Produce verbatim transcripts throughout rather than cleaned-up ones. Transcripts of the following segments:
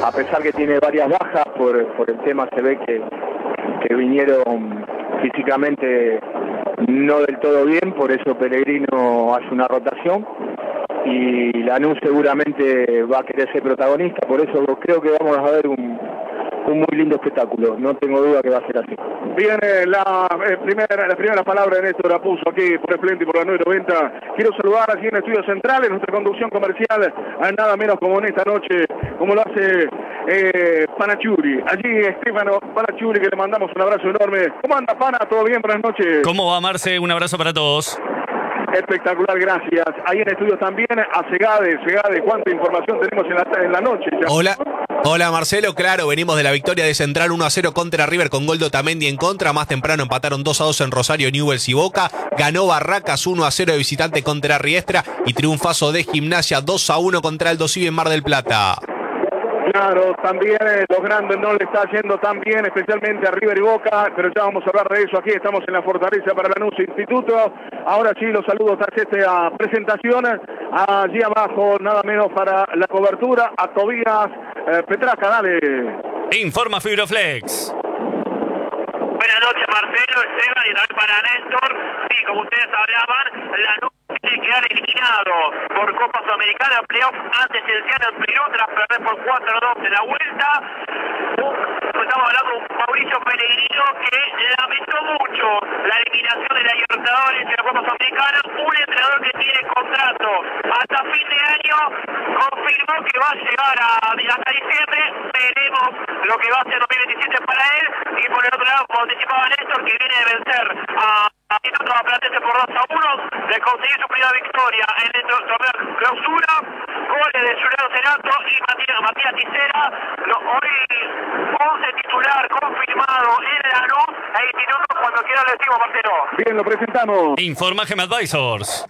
a pesar que tiene varias bajas por, por el tema, se ve que, que vinieron físicamente no del todo bien, por eso Pellegrino hace una rotación y Lanús seguramente va a querer ser protagonista, por eso creo que vamos a ver un, un muy lindo espectáculo, no tengo duda que va a ser así. Viene la, eh, primera, la primera palabra de Néstor la puso aquí por Esplendid y por la nueve noventa. Quiero saludar aquí en Estudios Centrales, nuestra conducción comercial, a nada menos como en esta noche, como lo hace eh, Panachuri. Allí Estefano Panachuri, que le mandamos un abrazo enorme. ¿Cómo anda, Pana? ¿Todo bien? Buenas noches. ¿Cómo va, Marce? Un abrazo para todos. Espectacular, gracias. Ahí en estudios también a Segade. Segade, ¿cuánta información tenemos en la, en la noche? Ya. Hola. Hola Marcelo, claro, venimos de la victoria de Central uno a cero contra River con gol de Otamendi en contra. Más temprano empataron dos a dos en Rosario, Newell's y Boca. Ganó Barracas uno a cero de visitante contra Riestra y triunfazo de Gimnasia dos a uno contra Aldo Civi en Mar del Plata. Claro, también eh, los grandes no le está yendo tan bien, especialmente a River y Boca, pero ya vamos a hablar de eso aquí. Estamos en la Fortaleza para Lanús Instituto. Ahora sí, los saludos a esta presentación. Allí abajo, nada menos para la cobertura, a Tobías eh, Petraca, dale. Informa Fibroflex. Buenas noches, Marcelo, Esteban y también para Néstor. Sí, como ustedes hablaban, Lanús tiene que quedar eliminado por Copa Sudamericana, playoff antes el Ciano en Perú, tras perder por cuatro a dos en la vuelta. Estamos hablando de un Mauricio Pellegrino que lamentó mucho la eliminación de la Libertadores y la Copa Sudamericana. Un entrenador que tiene contrato hasta fin de año, confirmó que va a llegar a, hasta diciembre. Veremos lo que va a ser dos mil veintisiete para él. Y por el otro lado, como anticipaba Néstor, que viene de vencer a Instituto Platense por dos a uno, de conseguir su primera victoria en el torneo clausura. Goles de Julián Cerato y Matías, Matías Tisera. Lo, hoy once titular confirmado en Lanús e Instituto. Cuando quiera le decimos, Marcelo. Bien, lo presentamos. Informa Gem Advisors.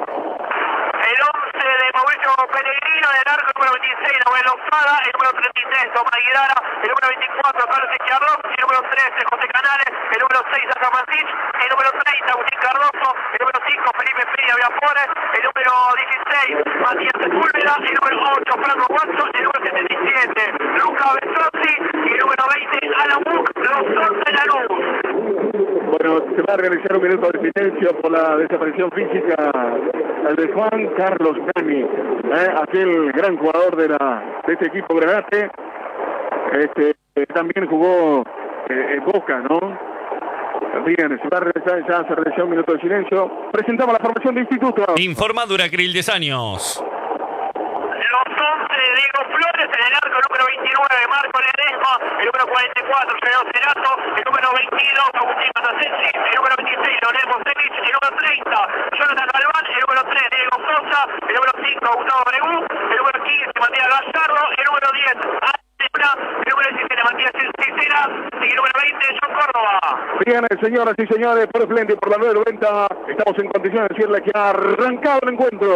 El once de Mauricio Pellegrino, en el arco, el número veintiséis, Noel Lozada, el número treinta y tres, Tomás Aguilara, el número veinticuatro, Carlos Izquierdo, el número trece, José Canales, el número seis, Asa Mancich, el número treinta, Agustín Cardoso, el número cinco, Felipe Peña Viafores, el número dieciséis, Matías Sepúlveda, el número ocho, Franco Watson, el número setenta y siete, Luca Besotti y el número veinte, Alan Buch, los once de Lanús. Bueno, se va a realizar un minuto de silencio por la desaparición física de Juan Carlos Nani, eh, aquel gran jugador de la de este equipo Granate. Este eh, también jugó eh, en Boca, ¿no? Bien, se va a realizar, ya se realizó un minuto de silencio. Presentamos la formación de Instituto. Informa Duracril diez años. Los once de Diego Flores, en el arco, el número veintinueve, Marco Ledesma, el número cuarenta y cuatro, Gerardo Cerato, el número veintidós, Agustín Matasensi, el número veintiséis, Leonel Mosevich, el número treinta, Jonathan Galván, el número tres, Diego Sosa, el número cinco, Gustavo Bregú, el número quince, Matías Gallardo, el número diez, el número diecisiete, Matías Cicera, y el número veinte, John Córdoba. Bien, señoras y señores, por Esplendid, por la nueve noventa, estamos en condiciones de decirle que ha arrancado el encuentro.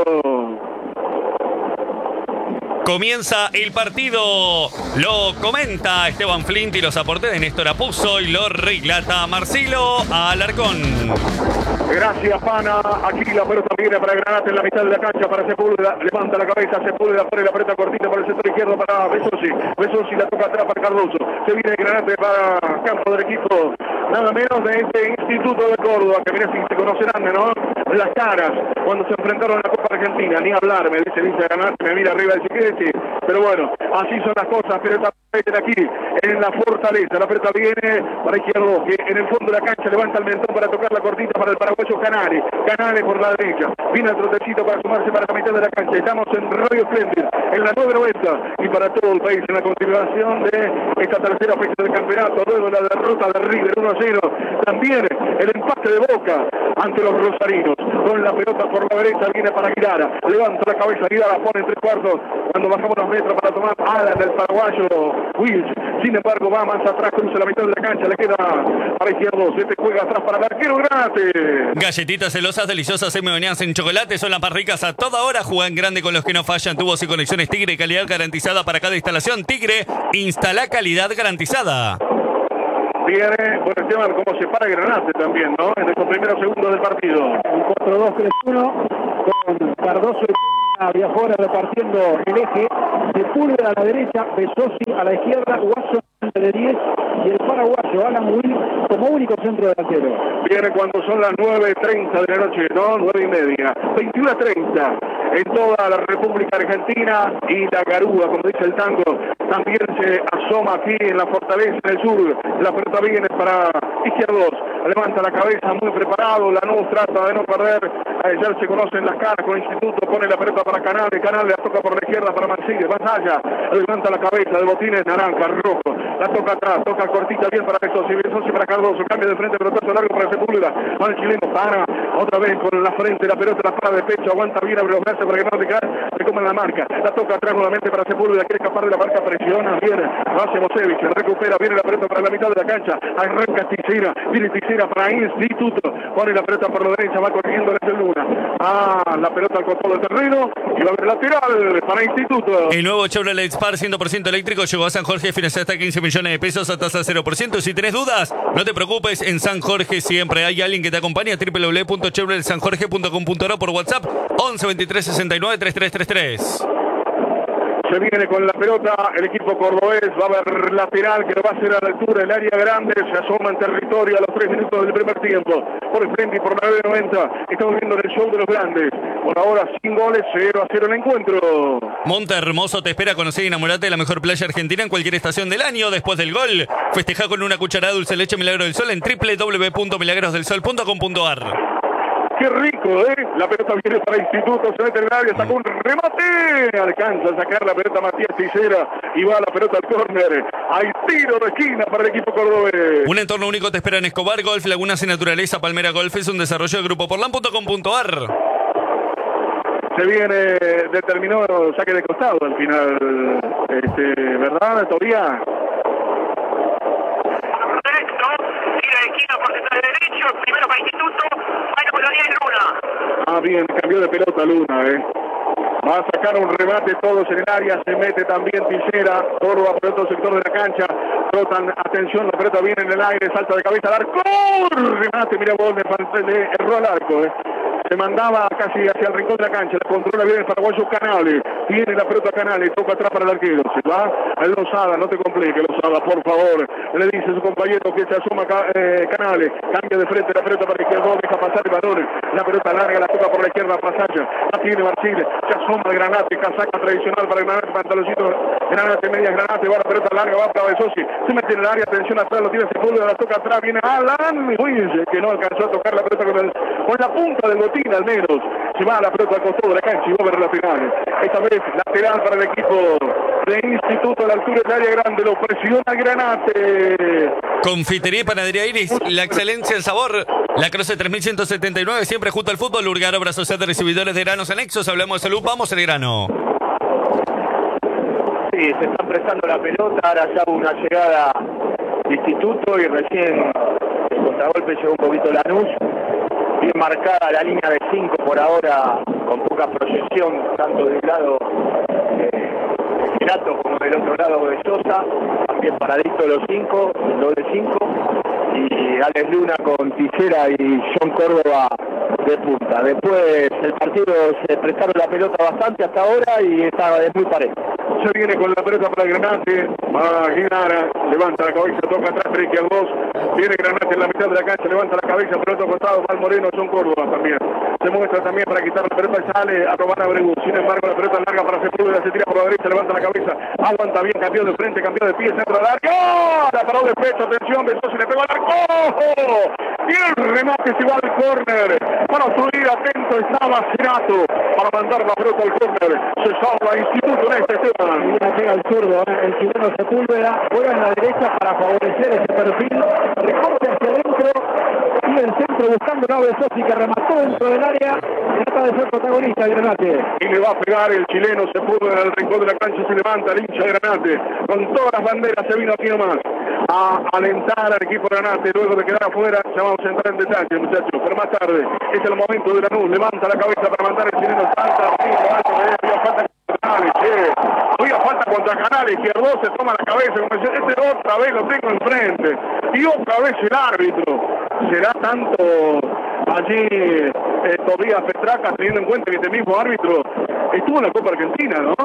Comienza el partido, lo comenta Esteban Flint y los aportes de Néstor Apuzzo y lo relata Marcelo Alarcón. Gracias, Pana. Aquí la pelota viene para Granate en la mitad de la cancha para Sepúlveda. Levanta la cabeza, Sepúlveda pone la pelota cortita para el sector izquierdo para Besosi. Besosi la toca atrás para Cardoso. Se viene Granate para campo del equipo, nada menos de este Instituto de Córdoba, que mira si se conocerán, ¿no? Las caras cuando se enfrentaron a la Copa Argentina. Ni hablar, me dice Vince Granate, me mira arriba y dice, ¿qué decir? Pero bueno, así son las cosas. Pelota aquí en la Fortaleza. La pelota viene para Izquierdo, que en el fondo de la cancha levanta el mentón para tocar la cortita para el paraguayo Canales. Canales por la derecha. Viene el trotecito para sumarse para la mitad de la cancha. Estamos en Radio Esplendid, en la nueve noventa y para todo el país en la continuación de esta tercera fecha del campeonato. Luego la derrota de River uno a cero. También el empate de Boca ante los rosarinos. Con la pelota por la derecha viene para Aguilara. Levanta la cabeza Aguilara, pone en tres cuartos. Cuando bajamos los metros para tomar alas del paraguayo Wills. Sin embargo, va más atrás, cruza la mitad de la cancha, le queda para Izquierdo. Se te juega atrás para el arquero Granate. Galletitas celosas, deliciosas, semi-bañadas en chocolate, son las más ricas a toda hora. Juegan grande con los que no fallan. Tubos y conexiones Tigre, calidad garantizada para cada instalación. Tigre, instala calidad garantizada. Viene, bueno, Esteban, cómo se para Granate también, ¿no? En estos primeros segundos del partido. Un cuatro dos tres uno con Cardoso y viajó ahora repartiendo el eje. Sepúlveda a la derecha, Besosi a la izquierda, Guaso de diez y el paraguayo Alan Will como único centro delantero. Viene cuando son las nueve treinta de la noche, ¿no? nueve y media. veintiuno treinta en toda la República Argentina y la Garúa, como dice el tango, también se asoma aquí en la fortaleza en el sur. La pelota viene para Izquierdos, levanta la cabeza muy preparado, Lanús trata de no perder, ya se conocen las caras con Instituto, pone la pelota para Canales, Canales la toca por la izquierda para Mancilla, más allá, levanta la cabeza de Botines, naranja, rojo, la toca atrás, toca cortita bien para Besosi, Besosi para Cardoso, cambia de frente, pelotazo largo para Sepúlveda, va el chileno, para, otra vez con la frente, la pelota, la para de pecho, aguanta bien, abre los brazos para que no le cae, se come la marca, la toca atrás nuevamente para Sepúlveda, quiere escapar de la marca, presiona, viene, hace Mosevich, recupera, viene la pelota para la mitad de la cancha, arranca Ticera, viene Ticera para Instituto, pone la pelota por la derecha, va corriendo desde Luna, ah, la pelota al costado del terreno, y va a haber lateral para Instituto. El nuevo Chevrolet Spark cien por ciento eléctrico llegó a San Jorge, financiado hasta quince millones de pesos a tasa cero por ciento. Si tenés dudas, no te preocupes, en San Jorge siempre hay alguien que te acompaña. doble u doble u doble u punto chevrolet san jorge punto com punto a r o por WhatsApp once veintitrés sesenta y nueve treinta y tres treinta y tres. Se viene con la pelota el equipo cordobés, va a haber lateral que lo va a hacer a la altura del área grande, se asoma en territorio a los tres minutos del primer tiempo, por el frente y por la nueve noventa, estamos viendo el show de los grandes, por ahora sin goles, cero a cero el encuentro. Monte Hermoso te espera, conocer y enamorarte de la mejor playa argentina en cualquier estación del año. Después del gol, festeja con una cucharada de dulce leche Milagro del Sol en doble u doble u doble u punto milagros del sol punto com punto a r. Qué rico, ¿eh? La pelota viene para Instituto, se mete en el área, sacó un remate, alcanza a sacar la pelota Matías Ticera y va la pelota al córner. Hay tiro de esquina para el equipo cordobés. Un entorno único te espera en Escobar Golf, Lagunas y Naturaleza. Palmera Golf es un desarrollo del grupo porlan punto com punto a r. Se viene, determinó saque de costado al final, este, ¿verdad, Tobía? Tira de esquina por detrás derecho, primero para Instituto, bueno, por la línea de Luna. Ah, bien, cambió de pelota Luna, eh. Va a sacar un remate todos en el área, se mete también Ticera, Córdoba por otro sector de la cancha, trotan, atención, la pelota viene en el aire, salta de cabeza al arco, remate, mira vos, le erró al arco, eh. Se mandaba casi hacia el rincón de la cancha, la controla bien el paraguayo Canales, viene la pelota Canales, toca atrás para el arquero, se va a Lozada, no te complique Lozada, por favor, le dice a su compañero que se asuma eh, Canales, cambia de frente la pelota para la izquierda, deja pasar el balón, la pelota larga, la toca por la izquierda, Pasaya, la tiene Marchile, se asoma el Granate, casaca tradicional para el Granate, pantaloncito, Granate, media Granate, va la pelota larga, va para Besosi, se mete en el área, atención atrás, lo tiene Sepúlveda, la toca atrás, viene Alan Ruiz, que no alcanzó a tocar la pelota con, el, con la punta del botín al menos, se va la pelota al costado de la cancha y va a ver la final. Esta vez lateral para el equipo de Instituto a la altura del área grande, lo presiona Granate. Confitería y Panadería Iris, la excelencia, el sabor. La Croce tres mil ciento setenta y nueve, siempre junto al fútbol. Urgar, obra social de recibidores de granos anexos. Hablamos de salud, vamos al grano. Sí, se están prestando la pelota, ahora ya hubo una llegada de Instituto y recién el contragolpe llegó un poquito Lanús. Bien marcada la línea de cinco por ahora, con poca proyección, tanto del lado eh, de Girato como del otro lado de Sosa, también paradito los cinco, doble cinco, y Alex Luna con Ticera y John Córdoba de punta. Después el partido se prestaron la pelota bastante hasta ahora y está es muy parejo. Se viene con la pelota para Granate, va Guinara, levanta la cabeza, toca atrás, tres a dos, viene Granate en la mitad de la cancha, levanta la cabeza, por otro costado, Val Moreno, John Córdoba también. Se muestra también para quitar la pelota y sale a robar a Abreu. Sin embargo, la pelota larga para Sepúlveda, se tira por la derecha, levanta la cabeza, aguanta bien, cambió de frente, cambió de pie, centro del arco, ¡oh! La paró de pecho, atención, Besosi le pegó al arco, y el remate se va al córner, para subir, atento estaba Cerato, para mandar la pelota al córner, se salva Instituto en este tema. Y la pega al zurdo, ¿eh? El chileno Sepúlveda juega en la derecha para favorecer ese perfil, recorte hacia adentro y el centro buscando a Besosi que remató dentro del área, trata de ser protagonista Granate. Y le va a pegar el chileno Sepúlveda en el rincón de la cancha, se levanta el hincha de Granate, con todas las banderas se vino aquí nomás a alentar al equipo de Granate, luego de quedar afuera, ya vamos a entrar en detalle muchachos, pero más tarde, es el momento de Lanús, levanta la cabeza para mandar el chileno, salta, había falta Canales, che. Había falta contra Canales, Izquierdo se toma la cabeza, como dice, este otra vez lo tengo enfrente, y otra vez el árbitro. ¿Será tanto allí eh, Tobías Petracas, teniendo en cuenta que este mismo árbitro estuvo en la Copa Argentina, ¿no?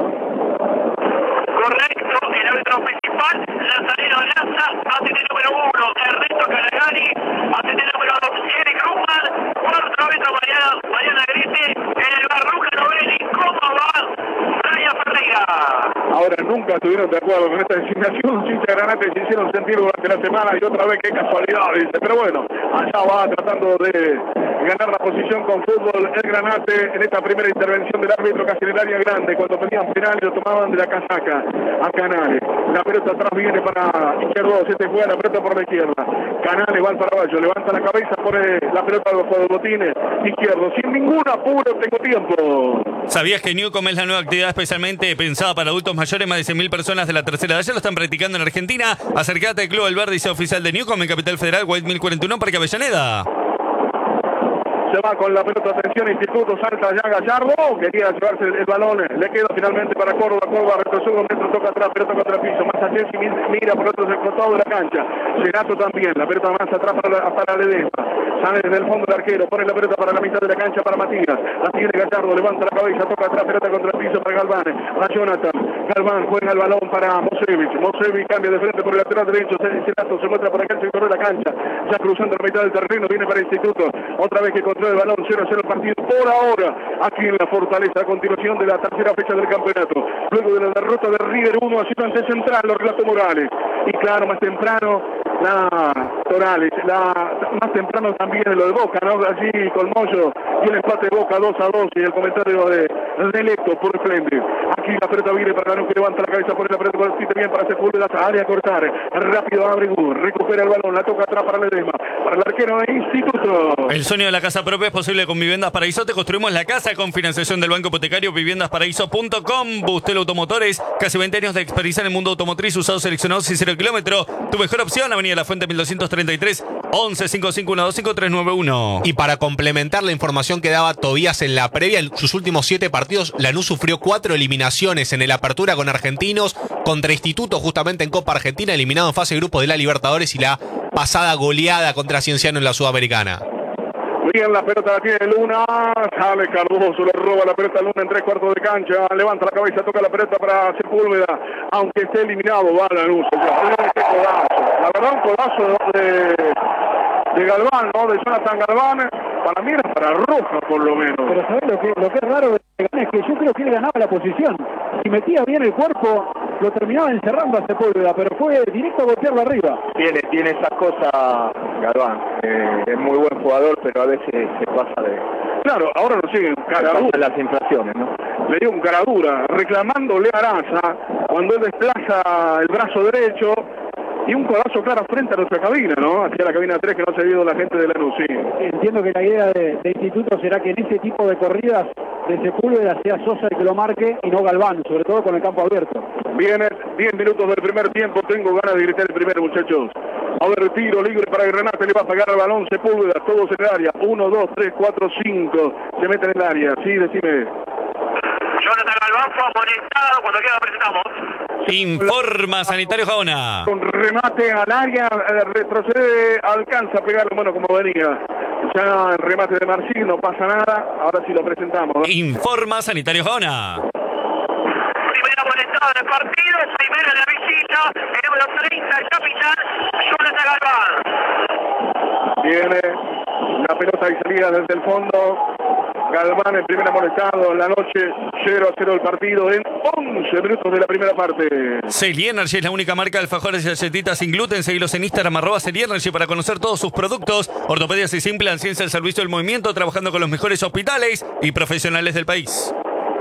Correcto, el árbitro principal, Nazareno Lanza, A T T número uno, Ernesto Calagani, A T T número dos, Eric Ruman, cuarto árbitro Mariana, Mariana Grete, en el bar Luca Novelli, ¿cómo va? Brian Ferreira. Ahora nunca estuvieron de acuerdo con esta designación, Chincha Granate se hicieron sentir durante la semana y otra vez qué casualidad, dice, pero bueno, allá va tratando de ganar la posición con fútbol el Granate en esta primera intervención del árbitro casi en el área grande, cuando pedían penal y lo tomaban de la casaca a Canales. La pelota atrás viene para Izquierdo, se te juega la pelota por la izquierda. Canales va al paraguayo, levanta la cabeza, pone la pelota bajo los botines. Izquierdo, sin ningún apuro, tengo tiempo. ¿Sabías que Newcom es la nueva actividad especialmente pensada para adultos mayores? Más de cien mil personas de la tercera edad ya lo están practicando en Argentina. Acércate al Club El Verde y sea oficial de Newcom en Capital Federal, White mil cuarenta y uno, Parque Avellaneda. Se va con la pelota, atención, Instituto, salta ya Gallardo, quería llevarse el, el balón, le queda finalmente para Córdoba, Córdoba retrocede un metro, toca atrás, pelota contra el piso, más allá, mira por otro costado de la cancha, Cerato también, la pelota más atrás para, la, para Ledesma, sale desde el fondo el arquero, pone la pelota para la mitad de la cancha para Matías, la tiene Gallardo, levanta la cabeza, toca atrás, pelota contra el piso para Galván, para Jonathan, Galván juega el balón para Mosevich, Mosevich cambia de frente por el lateral derecho, Cerato se muestra por acá, se corre la cancha, ya cruzando la mitad del terreno, viene para Instituto, otra vez que controla el balón, cero a cero el partido por ahora, aquí en la Fortaleza, a continuación de la tercera fecha del campeonato, luego de la derrota de River uno a Citante Central, lo relató Morales, y claro, más temprano, la Torales, la, más temprano también lo de Boca, ¿no? Allí con Moyo, y el empate de Boca dos a dos, y el comentario de, de Electo por Splendid. Aquí la pelota viene para Lanús, que levanta la cabeza, pone la pelota con el sitio bien para Sepúlveda, área a cortar, rápido abre Gur, recupera el balón, la toca atrás para Ledesma, para el arquero de Instituto. El sueño de la casa propia es posible con Viviendas Paraíso. Te construimos la casa con financiación del Banco Hipotecario, viviendas paraíso punto com. Bustel Automotores, casi veinte años de experiencia en el mundo automotriz, usados seleccionados y cero kilómetro. Tu mejor opción, Avenida La Fuente mil doscientos treinta y tres, once cincuenta y cinco uno dos cinco tres nueve uno. Y para complementar la información que daba Tobías en la previa, en sus últimos siete partidos, Lanús sufrió cuatro eliminaciones en el Apertura con Argentinos, contra Instituto justamente en Copa Argentina, eliminado en fase de grupo de la Libertadores, y la pasada goleada contra Cienciano en la Sudamericana. Bien, la pelota la tiene Luna, sale Cardoso, le roba la pelota a Luna en tres cuartos de cancha, levanta la cabeza, toca la pelota para Sepúlveda, aunque esté eliminado, va a Lanús. Qué codazo, la verdad un codazo de, de Galván, ¿no? De Jonathan Galván, para mí era para Roja por lo menos. Pero ¿sabés lo que, lo que es raro de Galván? Es que yo creo que él ganaba la posición, si metía bien el cuerpo, lo terminaba encerrando a Sepúlveda, pero fue directo a golpearlo arriba. Tiene, tiene esas cosas Galván, eh, es muy buen jugador, pero a veces se pasa de... Claro, ahora lo siguen cara dura. Las inflaciones, ¿no? Le dio un cara dura, reclamándole a Araza cuando él desplaza el brazo derecho y un codazo claro frente a nuestra cabina, ¿no? Hacia la cabina tres que no se ha ido la gente de Lanús, sí. Entiendo que la idea de, de Instituto será que en ese tipo de corridas de Sepúlveda sea Sosa el que lo marque y no Galván, sobre todo con el campo abierto. Viene diez minutos del primer tiempo, tengo ganas de gritar el primero, muchachos. A ver, tiro libre para Granate, le va a pegar el balón Sepúlveda, todos en el área, uno, dos, tres, cuatro, cinco, se meten en el área, sí, decime. Jonathan Galván fue amonestado, cuando queda presentamos. Informa Sanitario Jaona. Con remate al área, retrocede, alcanza a pegarlo, bueno, como venía. Ya el remate de Marcín, no pasa nada, ahora sí lo presentamos, ¿no? Informa Sanitario Jaona. Primera amonestada del partido, primera en la visita, el número treinta, el capitán, Jonathan Galván. Viene la pelota y salida desde el fondo. Galván, el primer amonestado en la noche, cero a cero el partido en once minutos de la primera parte. Celi Energy es la única marca de alfajores y galletitas sin gluten. Seguilos en Instagram, arroba Celi Energy, para conocer todos sus productos. Ortopedias y Simple, ciencia del servicio del movimiento, trabajando con los mejores hospitales y profesionales del país.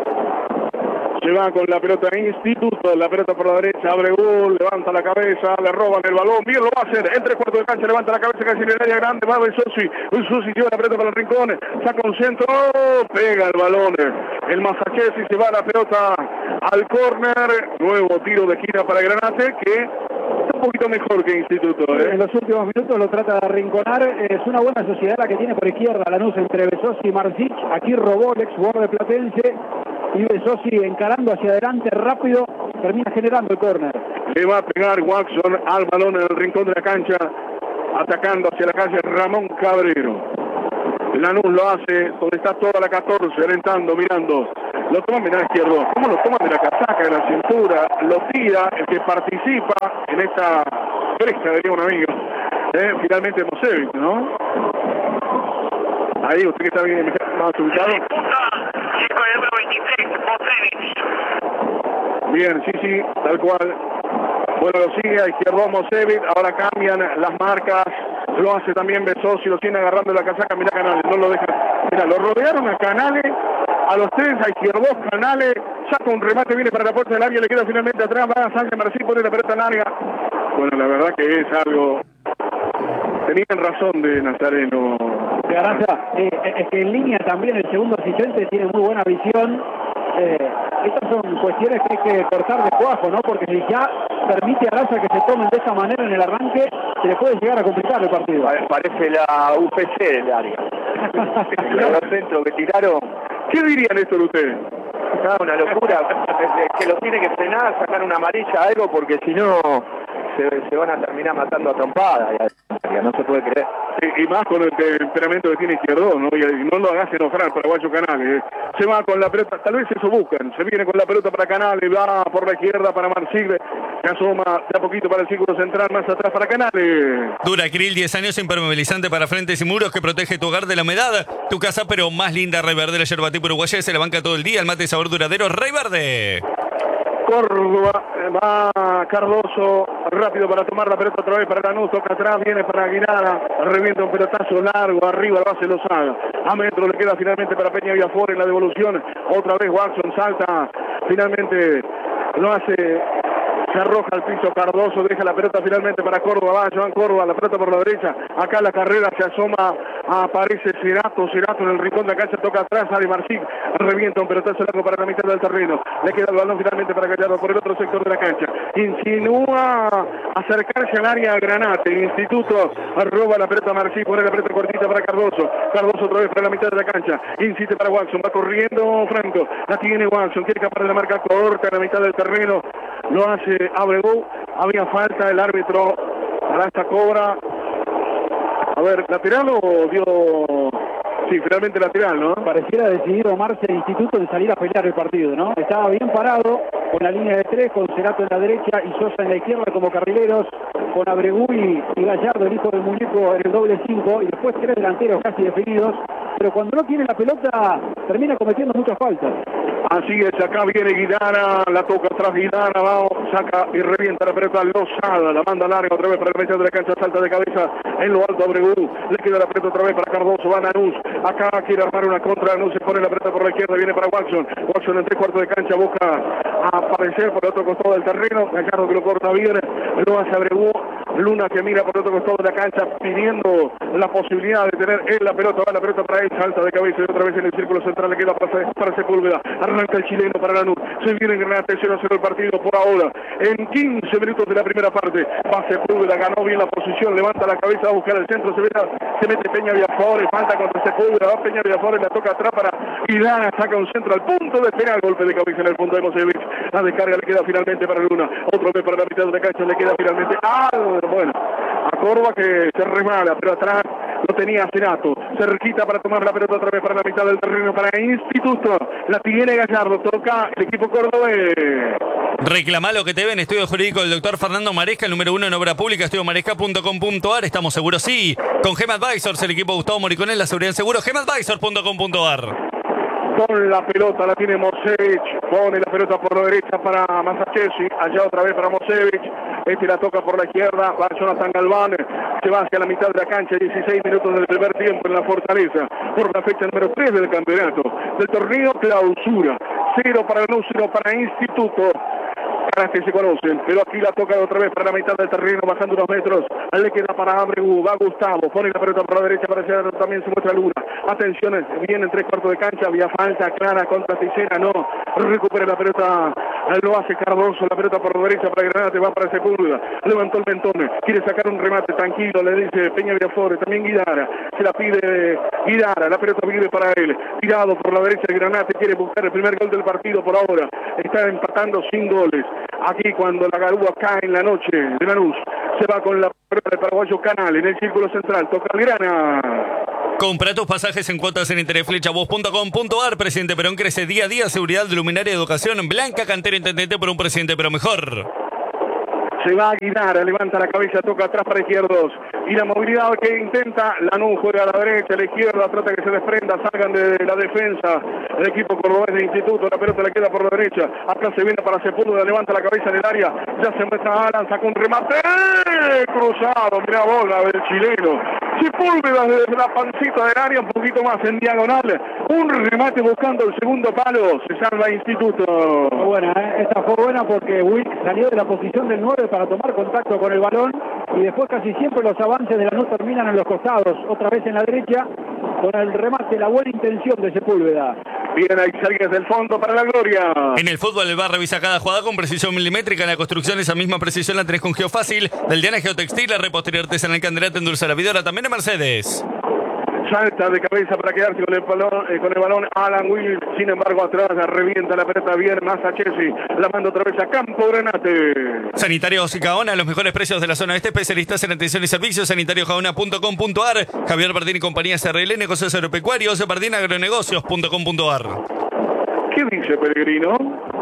Se va con la pelota en Instituto, la pelota por la derecha, abre gol, levanta la cabeza, le roban el balón, bien lo va a hacer, en tres cuartos de cancha, levanta la cabeza casi en el área grande, va Besosi, Besosi lleva la pelota para el rincón, saca un centro, pega el balón, el Massachusetts se va la pelota al córner, nuevo tiro de esquina para Granate, que está un poquito mejor que Instituto, ¿eh? En los últimos minutos lo trata de arrinconar, es una buena sociedad la que tiene por izquierda Lanús entre Besosi y Marcic, aquí robó el ex jugador de Platense, y Besosi encarando hacia adelante rápido, termina generando el córner. Le va a pegar Watson al balón en el rincón de la cancha, atacando hacia la calle Ramón Cabrero. Lanús lo hace donde está toda la catorce, alentando, mirando. lo toma, mirá izquierdo, cómo lo toma de la casaca, de la cintura, lo tira, el que participa en esta presta, diría un amigo, eh, finalmente Mosevic, ¿no? Ahí, usted que está bien más ubicado. Chico de número veintitrés, Mosevic. Bien, sí, sí, tal cual. Bueno, lo sigue a izquierdo Mosevic, ahora cambian las marcas, lo hace también Besos y lo tiene agarrando la casaca, mira Canales, no lo deja. Mira, lo rodearon a Canales, a los tres, a izquierdo Canales, saca un remate, viene para la puerta del área, le queda finalmente atrás, va a Sánchez Marcí, pone la pelota larga. Bueno, la verdad que es algo... Tenían razón de Nazareno. De Araya, eh, es que en línea también el segundo asistente tiene muy buena visión. Eh, estas son cuestiones que hay que cortar de cuajo, ¿no? Porque si ya permite a Araya que se tomen de esa manera en el arranque, se le puede llegar a complicar el partido. Parece la U P C del área. Los centros que tiraron. ¿Qué dirían esto de ustedes? Está una locura. Que lo tiene que frenar, sacar una amarilla, algo, porque si no se, se van a terminar matando a trompadas. No se puede creer. Y, y más con el temperamento que tiene Izquierdo, ¿no? Y, y no lo hagas enojar al paraguayo Canales. Se va con la pelota, tal vez eso buscan. Se viene con la pelota para Canales, va por la izquierda para Marsigle, se asoma de a poquito para el círculo central, más atrás para Canales. Duracril, diez años, impermeabilizante para frentes y muros que protege tu hogar de la humedad. Tu casa, pero más linda. Rey Verde, la yerba tipo uruguaya, se la banca todo el día. El mate de sabor duradero, Rey Verde. Córdoba, va Cardoso, rápido para tomar la pelota otra vez para Lanús, toca atrás, viene para Aguilar, revienta un pelotazo largo, arriba el base Lozada, a metro le queda finalmente para Peña Villafor en la devolución, otra vez Watson salta, finalmente lo hace... Se arroja al piso Cardoso, deja la pelota finalmente para Córdoba, va Joan Córdoba, la pelota por la derecha, acá la carrera se asoma, aparece Cerato, Cerato en el rincón de la cancha, toca atrás, sale Marcín, revienta un pelotazo largo para la mitad del terreno, le queda el balón finalmente para Gallardo por el otro sector de la cancha, insinúa acercarse al área Granate, el Instituto roba la pelota a Marcín, pone la pelota cortita para Cardoso, Cardoso otra vez para la mitad de la cancha, insiste para Watson, va corriendo Franco, la tiene Watson, quiere escapar de la marca corta en la mitad del terreno, lo hace Abreu, había falta, el árbitro para esta cobra. A ver, ¿lateral o dio...? Sí, finalmente lateral, ¿no? Pareciera decidido Marce el Instituto en salir a pelear el partido, ¿no? Estaba bien parado, con la línea de tres, con Cerato en la derecha y Sosa en la izquierda como carrileros, con Abreu y, y Gallardo, el hijo del muñeco, en el doble cinco, y después tres delanteros casi definidos, pero cuando no tiene la pelota, termina cometiendo muchas faltas. Así es, acá viene Guidara, la toca atrás Guidara, va, saca y revienta la pelota Lozada, la manda larga otra vez para el medio de la cancha, salta de cabeza en lo alto Abreu, le queda la pelota otra vez para Cardoso, va Lanús, acá quiere armar una contra, Lanús se pone la pelota por la izquierda, viene para Watson, Watson en tres cuartos de cancha, busca aparecer por el otro costado del terreno, Gallardo que lo corta bien, lo hace Abreu, Luna que mira por el otro costado de la cancha, pidiendo la posibilidad de tener él la pelota, va la pelota para él, salta de cabeza y otra vez en el círculo central le queda para, para Sepúlveda, arranca el chileno para Lanús, se viene en Granate, cero a cero el partido por ahora, en quince minutos de la primera parte, va Sepúlveda, ganó bien la posición, levanta la cabeza, va a buscar el centro, se, ve, se mete Peña Villafor, falta contra Sepúlveda, va Peña Villafor, la toca atrás para Guidara, saca un centro al punto de penal, golpe de cabeza en el punto de Mosevic, la descarga le queda finalmente para Luna, otra vez para la mitad de la cancha, le queda finalmente algo, bueno, a Córdoba que se resbala, pero atrás lo tenía Cerato, cerquita para tomar la pelota otra vez para la mitad del terreno para Instituto, la tiene Gallardo, toca el equipo cordobés. Reclama lo que te ven, estudio jurídico del doctor Fernando Maresca, el número uno en obra pública, estudio maresca punto com punto ar, estamos seguros sí, con Gem Advisors, el equipo Gustavo Moriconel, la seguridad en seguro, gem advisors punto com punto ar. Con la pelota la tiene Mosevic, pone la pelota por la derecha para Masachesi, allá otra vez para Mosevic, este la toca por la izquierda, va Jonathan Galván, se va hacia la mitad de la cancha, dieciséis minutos del primer tiempo en la Fortaleza, por la fecha número tres del campeonato, del torneo clausura, cero para Lanús, cero para Instituto. Que se conocen, pero aquí la toca otra vez para la mitad del terreno, bajando unos metros, le queda para Abreu, va Gustavo, pone la pelota por la derecha para allá, también se muestra Luna, atención, viene en tres cuartos de cancha, había falta clara contra Ticena, no, recupera la pelota, lo hace Cardoso, la pelota por la derecha para Granate, va para Sepúlveda, levantó el mentón, quiere sacar un remate tranquilo, le dice Peña Villafor, también Guidara, se la pide Guidara, la pelota vive para él, tirado por la derecha de Granate, quiere buscar el primer gol del partido por ahora, está empatando sin goles. Aquí cuando la garúa cae en la noche de Lanús, se va con la pelota del paraguayo Canal en el círculo central, toca Grana. Compra tus pasajes en cuotas en intereflechavoz punto com punto ar. Presidente Perón crece día a día. Seguridad, luminaria, educación. Blanca Cantero, intendente por un presidente pero mejor. Se va a Guinara, levanta la cabeza, toca atrás para izquierdos. Y la movilidad que intenta, Lanús juega a la derecha, a la izquierda, trata que se desprenda, salgan de la defensa. El equipo cordobés de Instituto, la pelota le queda por la derecha. Acá se viene para Sepúlveda, levanta la cabeza en el área. Ya se muestra Alan, sacó un remate. Cruzado, mirá bola del chileno. Sepúlveda desde la pancita del área, un poquito más en diagonal. Un remate buscando el segundo palo. Se salva Instituto. Muy buena, ¿eh? Esta fue buena porque Wick salió de la posición del nueve para tomar contacto con el balón y después casi siempre los avances de Lanús terminan en los costados, otra vez en la derecha con el remate, la buena intención de Sepúlveda. Bien, ahí salga desde el fondo para la gloria. En el fútbol el V A R revisa cada jugada con precisión milimétrica. En la construcción esa misma precisión la tenés con Geofácil. Del Diana Geotextil, la repostería artesanal Candelate, endulza la vidora, también en Mercedes. Salta de cabeza para quedarse con el balón, eh, con el balón Alan Wills, sin embargo atrás revienta la pelota bien más a Chelsea, la manda otra vez a Campo Granate. Sanitarios Gaona, los mejores precios de la zona este, especialistas en atención y servicios, sanitarios gaona punto com punto ar, Javier Bardín y compañía C R L, negocios agropecuarios, Bardín agronegocios punto com punto ar. ¿Qué dice Pellegrino?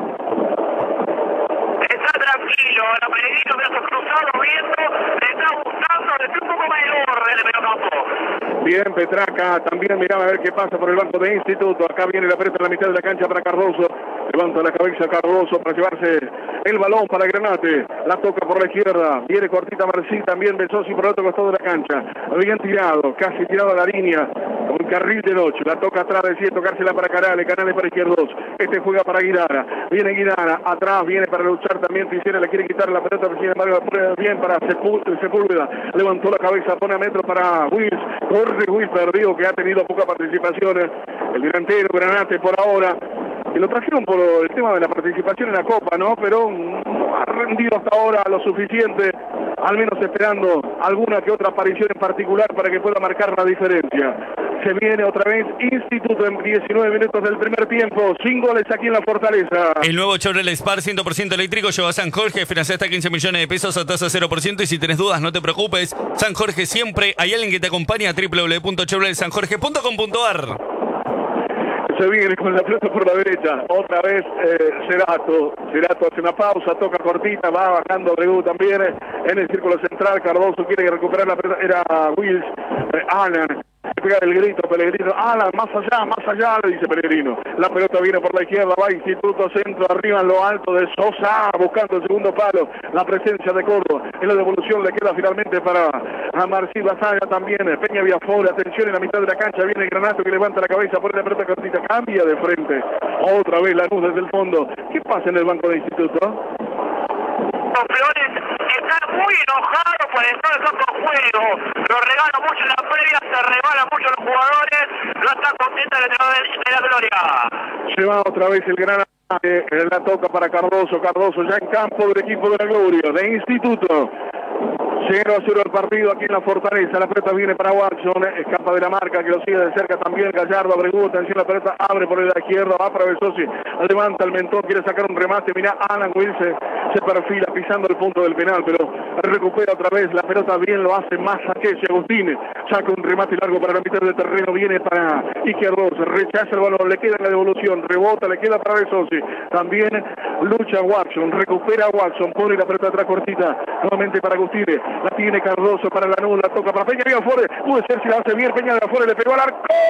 Está tranquilo, la Pellegrino, brazos cruzados, viendo, le está gustando, le está un poco más de orden, pero campo. Bien, Petraca también miraba a ver qué pasa por el banco de Instituto. Acá viene la pelota en la mitad de la cancha para Cardoso. Levanta la cabeza Cardoso para llevarse el balón para Granate. La toca por la izquierda. Viene cortita Marcí, también Besosi por el otro costado de la cancha. Bien tirado, casi tirado a la línea. Un carril de noche. La toca atrás, decide tocársela para Canales. Canales para izquierdos. Este juega para Guinara. Viene Guinara. Atrás viene para luchar también. Pisciera le quiere quitar la pelota. Sin embargo, bien para Sepúlveda. Levantó la cabeza, pone a metro para Wills. Corre Wills perdido, que ha tenido poca participación. El delantero Granate por ahora. Y lo trajeron por el tema de la participación en la Copa, ¿no? Pero no ha rendido hasta ahora lo suficiente, al menos esperando alguna que otra aparición en particular para que pueda marcar la diferencia. Se viene otra vez Instituto en diecinueve minutos del primer tiempo, sin goles aquí en la Fortaleza. El nuevo Chevrolet Spark cien por ciento eléctrico lleva a San Jorge, financia hasta quince millones de pesos a tasa cero por ciento y si tenés dudas no te preocupes, San Jorge siempre hay alguien que te acompaña, doble u doble u doble u punto chevrolet san jorge punto com punto ar. Se viene con la pelota por la derecha, otra vez eh, Cerato, Cerato hace una pausa, toca cortita, va bajando Bregu también en el círculo central, Cardoso quiere recuperar la pelota, era Wills, eh, Alan, pega el grito, Pellegrino, Alan, más allá, más allá, le dice Pellegrino, la pelota viene por la izquierda, va Instituto, centro, arriba en lo alto de Sosa, buscando el segundo palo, la presencia de Córdoba, en la devolución le queda finalmente para a Marcil Basaya también, Peña Viafora, atención en la mitad de la cancha, viene Granato que levanta la cabeza, pone la pelota cortita, cambia de frente, otra vez la luz desde el fondo. ¿Qué pasa en el banco de Instituto? Los Flores están muy enojados por el estado de campo de juego, lo regalan mucho en la previa, se regalan mucho los jugadores, no están contentos de la gloria. Se va otra vez el gran eh, la toca para Cardoso, Cardoso ya en campo del equipo de la gloria, de Instituto. cero a cero el partido aquí en la Fortaleza, la pelota viene para Watson, escapa de la marca que lo sigue de cerca también Gallardo, Abregu, atención la pelota, abre por la izquierda, va para Besosi, levanta el mentón, quiere sacar un remate, mira Alan Wills se, se perfila pisando el punto del penal, pero recupera otra vez, la pelota bien lo hace más a que Agustín, saca un remate largo para la mitad del terreno, viene para Izquierdos, rechaza el balón, le queda en la devolución, rebota, le queda para Besosi, también lucha Watson, recupera Watson, pone la pelota atrás cortita, nuevamente para Agustín, la tiene Cardoso para Lanús, la toca para Peña Viafore, puede ser si la hace bien, Peña Viafore le pegó al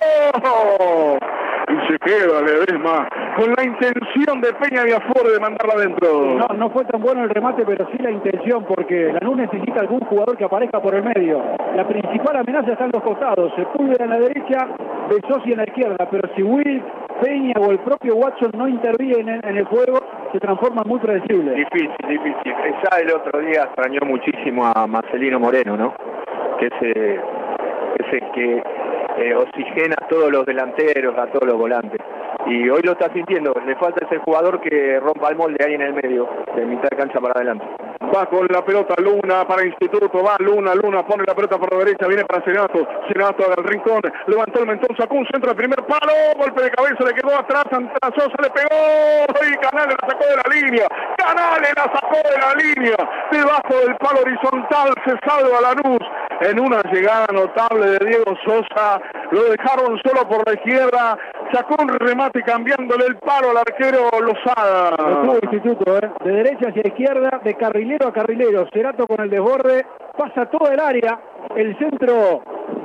arco y se queda Ledesma con la intención de Peña Viafore de mandarla adentro. No, no fue tan bueno el remate, pero sí la intención, porque Lanús necesita algún jugador que aparezca por el medio. La principal amenaza está en los costados, Sepúlveda en la derecha, Besosi en la izquierda, pero si Will, Peña o el propio Watson no intervienen en el juego, se transforma en muy predecible. Difícil, difícil. Ya el otro día extrañó muchísimo a Marcelino Moreno, ¿no? Que ese, ese que eh, oxigena a todos los delanteros, a todos los volantes. Y hoy lo está sintiendo, le falta ese jugador que rompa el molde ahí en el medio, de mitad de cancha para adelante. Va con la pelota Luna para Instituto, va Luna, Luna pone la pelota por la derecha, viene para Cerato, Cerato al rincón, levantó el mentón, sacó un centro de primer palo, golpe de cabeza, le quedó atrás, Santana Sosa le pegó y Canales la sacó de la línea, Canales la sacó de la línea, debajo del palo horizontal se salva Lanús, en una llegada notable de Diego Sosa, lo dejaron solo por la izquierda, sacó un remate cambiándole el palo al arquero Lozada. Lo tuvo Instituto, ¿eh? De derecha hacia izquierda, de carrilero a carrilero, Cerato con el desborde, pasa todo el área, el centro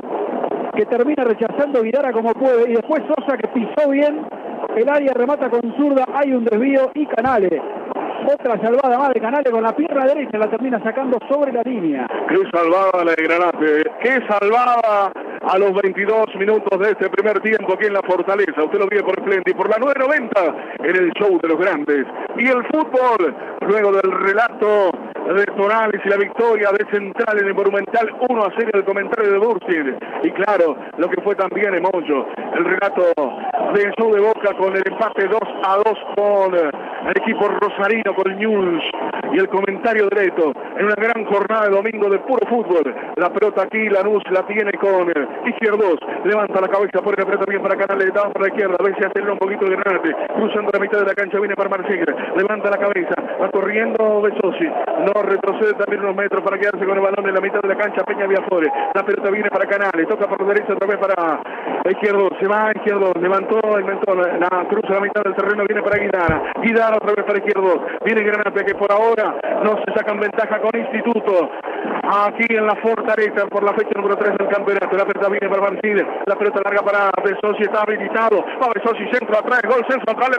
que termina rechazando Vidara como puede, y después Sosa que pisó bien el área, remata con zurda, hay un desvío y Canales. Otra salvada más de Canales con la pierna derecha, la termina sacando sobre la línea. Qué salvada la de Granate, qué salvada a los veintidós minutos de este primer tiempo aquí en la Fortaleza. Usted lo vive por Splendid, por la nueve noventa en el show de los grandes. Y el fútbol, luego del relato de Tonales y la victoria de Central en el Monumental uno a cero del comentario de Bursin. Y claro, lo que fue también Emoyo, el relato del show de Boca con el empate dos a dos con el equipo rosarino, con News, y el comentario directo en una gran jornada de domingo de puro fútbol. La pelota aquí, Lanús la tiene con Izquierdos, levanta la cabeza, pone la pelota bien para Canales, da para la izquierda, a ver si acelera un poquito de Granate, cruzando la mitad de la cancha, viene para Marsigre, levanta la cabeza, va corriendo Besosi, no retrocede también unos metros para quedarse con el balón en la mitad de la cancha, Peña Viafore, la pelota viene para Canales, toca por derecha otra vez para Izquierdos, se va Izquierdos, levantó, inventó, la, la cruza la mitad del terreno, viene para Guidara, Guidara otra vez para Izquierdos, viene Granate que por ahora no se sacan ventaja con Instituto, aquí en la Fortaleza por la fecha número tres del campeonato. La pelota viene para Martínez, la pelota larga para Besosi, está habilitado, va Besosi, centro atrás, gol, centro atrás, le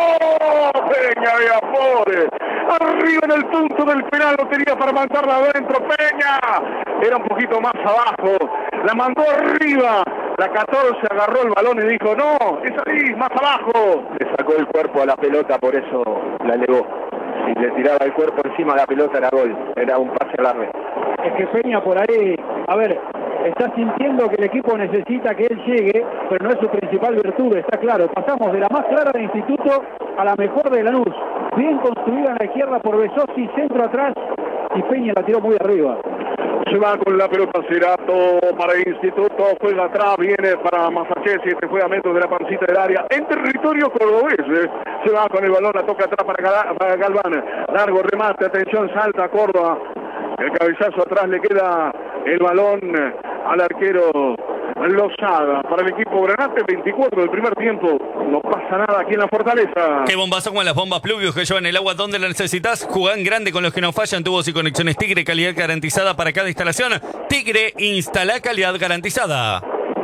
pegó Peña Viafore, arriba en el punto del penal, lo tenía para mandarla adentro, Peña, era un poquito más abajo, la mandó arriba, la catorce agarró el balón y dijo, no, es ahí, más abajo. Le sacó el cuerpo a la pelota, por eso la elevó. Si le tiraba el cuerpo encima de la pelota era gol, era un pase a la red. Es que Peña por ahí, a ver, está sintiendo que el equipo necesita que él llegue, pero no es su principal virtud, está claro. Pasamos de la más clara de Instituto a la mejor de Lanús. Bien construida en la izquierda por Besosi, centro atrás, y Peña la tiró muy arriba. Se va con la pelota Cerato para Instituto, juega atrás, viene para Masachesi, este fue a metros de la pancita del área, en territorio cordobés, ¿eh? Se va con el balón, la toca atrás para, Gal para Galván, largo remate, atención, salta Córdoba, el cabezazo atrás, le queda el balón al arquero Lozada. Para el equipo Granate, veinticuatro del primer tiempo, no pasa nada aquí en la Fortaleza. Qué bombazo con las bombas Pluvius que llevan el agua donde la necesitas. Jugán grande con los que no fallan, tubos y conexiones Tigre, calidad garantizada para cada instalación. Tigre, instala calidad garantizada.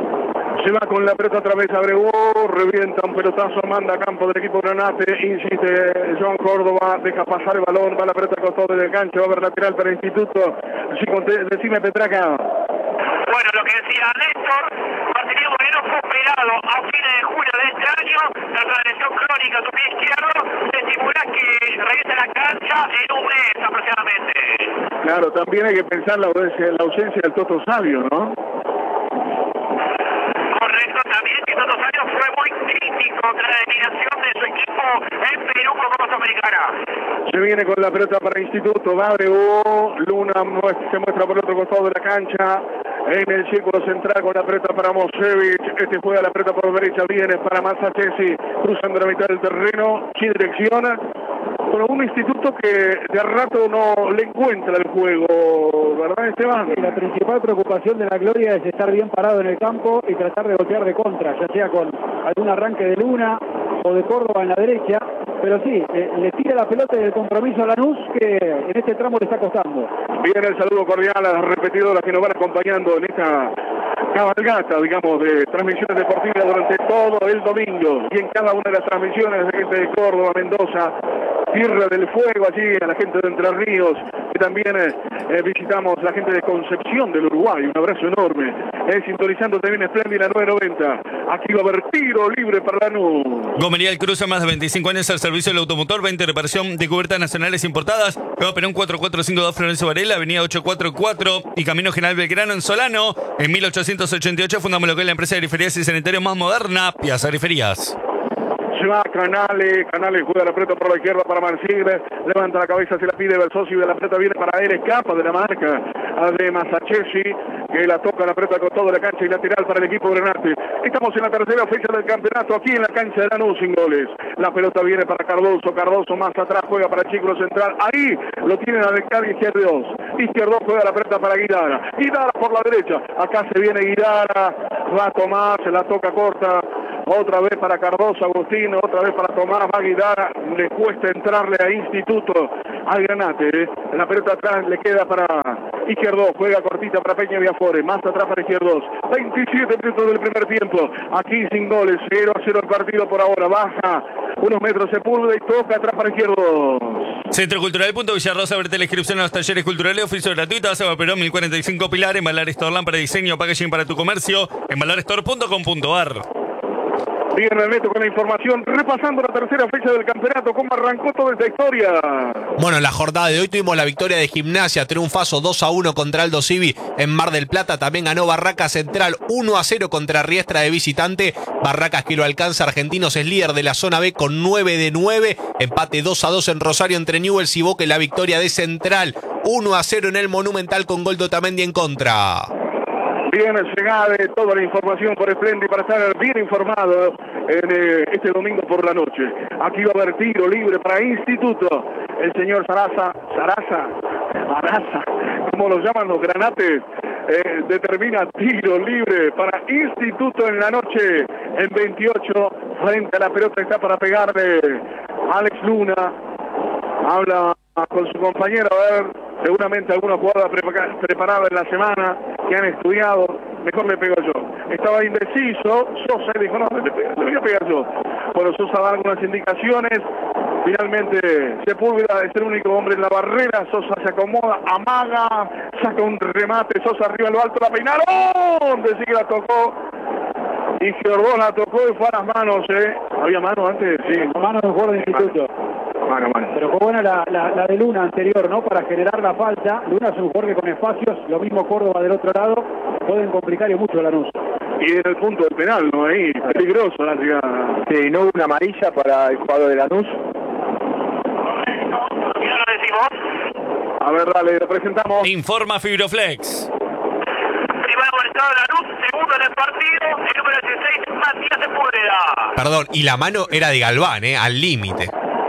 Se va con la pelota otra vez Abreu, revienta un pelotazo, manda a campo del equipo Granate, insiste Joan Córdoba, deja pasar el balón, va la pelota al costado del gancho, va a haber lateral para el Instituto. Sí, decime Petraca. Bueno, lo que decía Néstor, Martín Moreno fue operado a fines de junio de este año, tras una lesión crónica a su pie izquierdo, se estimula que regrese a la cancha en un mes aproximadamente. Claro, también hay que pensar la ausencia, la ausencia del Toto Sabio, ¿no? Correcto, también que Toto Sabio fue muy crítico contra la eliminación de su equipo en Perú con Copa Sudamericana. Se viene con la pelota para Instituto, va Abreu, Luna se muestra por el otro costado de la cancha, en el círculo central con la pelota para Mosevich, este juega la pelota por derecha, viene para Masachesi, cruzando la mitad del terreno, sin dirección, con un Instituto que de a rato no le encuentra el juego, ¿verdad Esteban? La principal preocupación de la Gloria es estar bien parado en el campo y tratar de golpear de contra, ya sea con algún arranque de Luna o de Córdoba en la derecha, pero sí, le, le tira la pelota y el compromiso a Lanús que en este tramo le está costando. Viene el saludo cordial a las repetidoras que nos van acompañando en esta cabalgata, digamos, de transmisiones deportivas durante todo el domingo, y en cada una de las transmisiones de gente de Córdoba, Mendoza, Tierra del Fuego, allí a la gente de Entre Ríos, y también eh, visitamos la gente de Concepción del Uruguay, un abrazo enorme, eh, sintonizando también Espléndida nueve noventa, aquí va a haber tiro libre para Lanús. Gomería El Cruce, más de veinticinco años al servicio del automotor, veinte reparación de cubiertas nacionales importadas, Nueva Perón cuatro cuatro cinco dos Florencio Varela, avenida ocho cuatro cuatro y Camino General Belgrano en Solano. En mil ochocientos ochenta y ocho fundamos lo que es la empresa de griferías y sanitarios más moderna, Piazza Griferías. Se va Canales, Canales juega la pelota por la izquierda para Marsigre, levanta la cabeza, se la pide Besosi, de la pelota viene para él, escapa de la marca de Masachesi, que la toca la pelota con toda la cancha y lateral para el equipo de Granate. Estamos en la tercera fecha del campeonato aquí en la cancha de Lanús sin goles. La pelota viene para Cardoso, Cardoso más atrás juega para Chico Central, ahí lo tienen a Becari Izquierdos. Izquierdos juega la pelota para Guidara, Guidara por la derecha, acá se viene Guidara, va a Tomás, se la toca corta, otra vez para Cardoso, Agustín, otra vez para Tomás, va Guidara, le cuesta entrarle a Instituto, al Granate, ¿eh? La pelota atrás le queda para Izquierdos, juega cortita para Peña Viafore, más atrás para Izquierdos, veintisiete minutos del primer tiempo, aquí sin goles, cero a cero el partido por ahora, baja unos metros Sepúlveda y toca atrás para Izquierdos. Centro Cultural Punto Villarrosa, verte la inscripción a los talleres culturales, oficio gratuito, Seba Perón mil cuarenta y cinco Pilar, Embalar Store para diseño, packaging para tu comercio, embalar store punto com punto ar. Bien, me meto con la información, repasando la tercera fecha del campeonato, cómo arrancó toda esta historia. Bueno, en la jornada de hoy tuvimos la victoria de Gimnasia, triunfazo dos a uno contra Aldo Civi en Mar del Plata. También ganó Barracas Central uno a cero contra Riestra de visitante. Barracas que lo alcanza, Argentinos es líder de la zona B con nueve de nueve. Empate dos a dos en Rosario entre Newell's y Boca. La victoria de Central uno a cero en el Monumental con gol de Otamendi en contra. Bien, llegada de toda la información por Splendid para estar bien informado en eh, este domingo por la noche. Aquí va a haber tiro libre para Instituto. El señor Sarasa, Sarasa, Arasa, como lo llaman los granates, eh, determina tiro libre para Instituto en la noche en veintiocho. Frente a la pelota está para pegarle Alex Luna. Habla con su compañero, a ver, seguramente alguna jugada prepa- preparada en la semana que han estudiado, mejor le pego yo. Estaba indeciso, Sosa dijo, no, le, le voy a pegar yo. Bueno, Sosa da algunas indicaciones, finalmente Sepúlveda es el único hombre en la barrera, Sosa se acomoda, amaga, saca un remate, Sosa arriba en lo alto, la peinaron, decía que la tocó, y Giordón la tocó y fue a las manos, ¿eh? ¿Había mano antes? Sí. La mano del jugador de Instituto. Mano, mano. Pero fue buena la, la, la de Luna anterior, ¿no? Para generar la falta. Luna es un jugador que con espacios, lo mismo Córdoba del otro lado, pueden complicar y mucho a Lanús. Y en el punto del penal, ¿no? Ahí, peligroso la llegada. Sí, no hubo una amarilla para el jugador de Lanús. ¿Qué lo decimos? A ver, dale, lo presentamos. Informa Fibroflex. Primer marcado de Lanús, segundo en el partido, el número dieciséis, Matías Sepúlveda. Perdón, y la mano era de Galván, ¿eh? Al límite.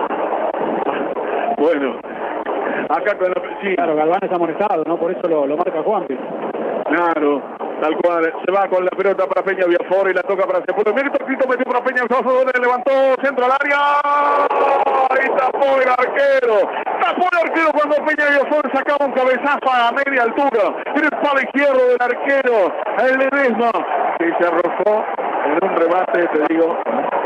Bueno, acá con la... Sí, Claro, Galván está amonestado, ¿no? Por eso lo, lo marca Juanpi. claro, tal cual. Se va con la pelota para Peña Viafore y la toca para Sepúlveda. Mira, Torquito metió para Peña Viafore, le levantó, centro al área. Ahí tapó el arquero. Tapó el arquero cuando Peña Viafore sacaba un cabezazo a media altura. Mira el palo izquierdo del arquero, el Ledesma, que se arrojó en un remate, te digo.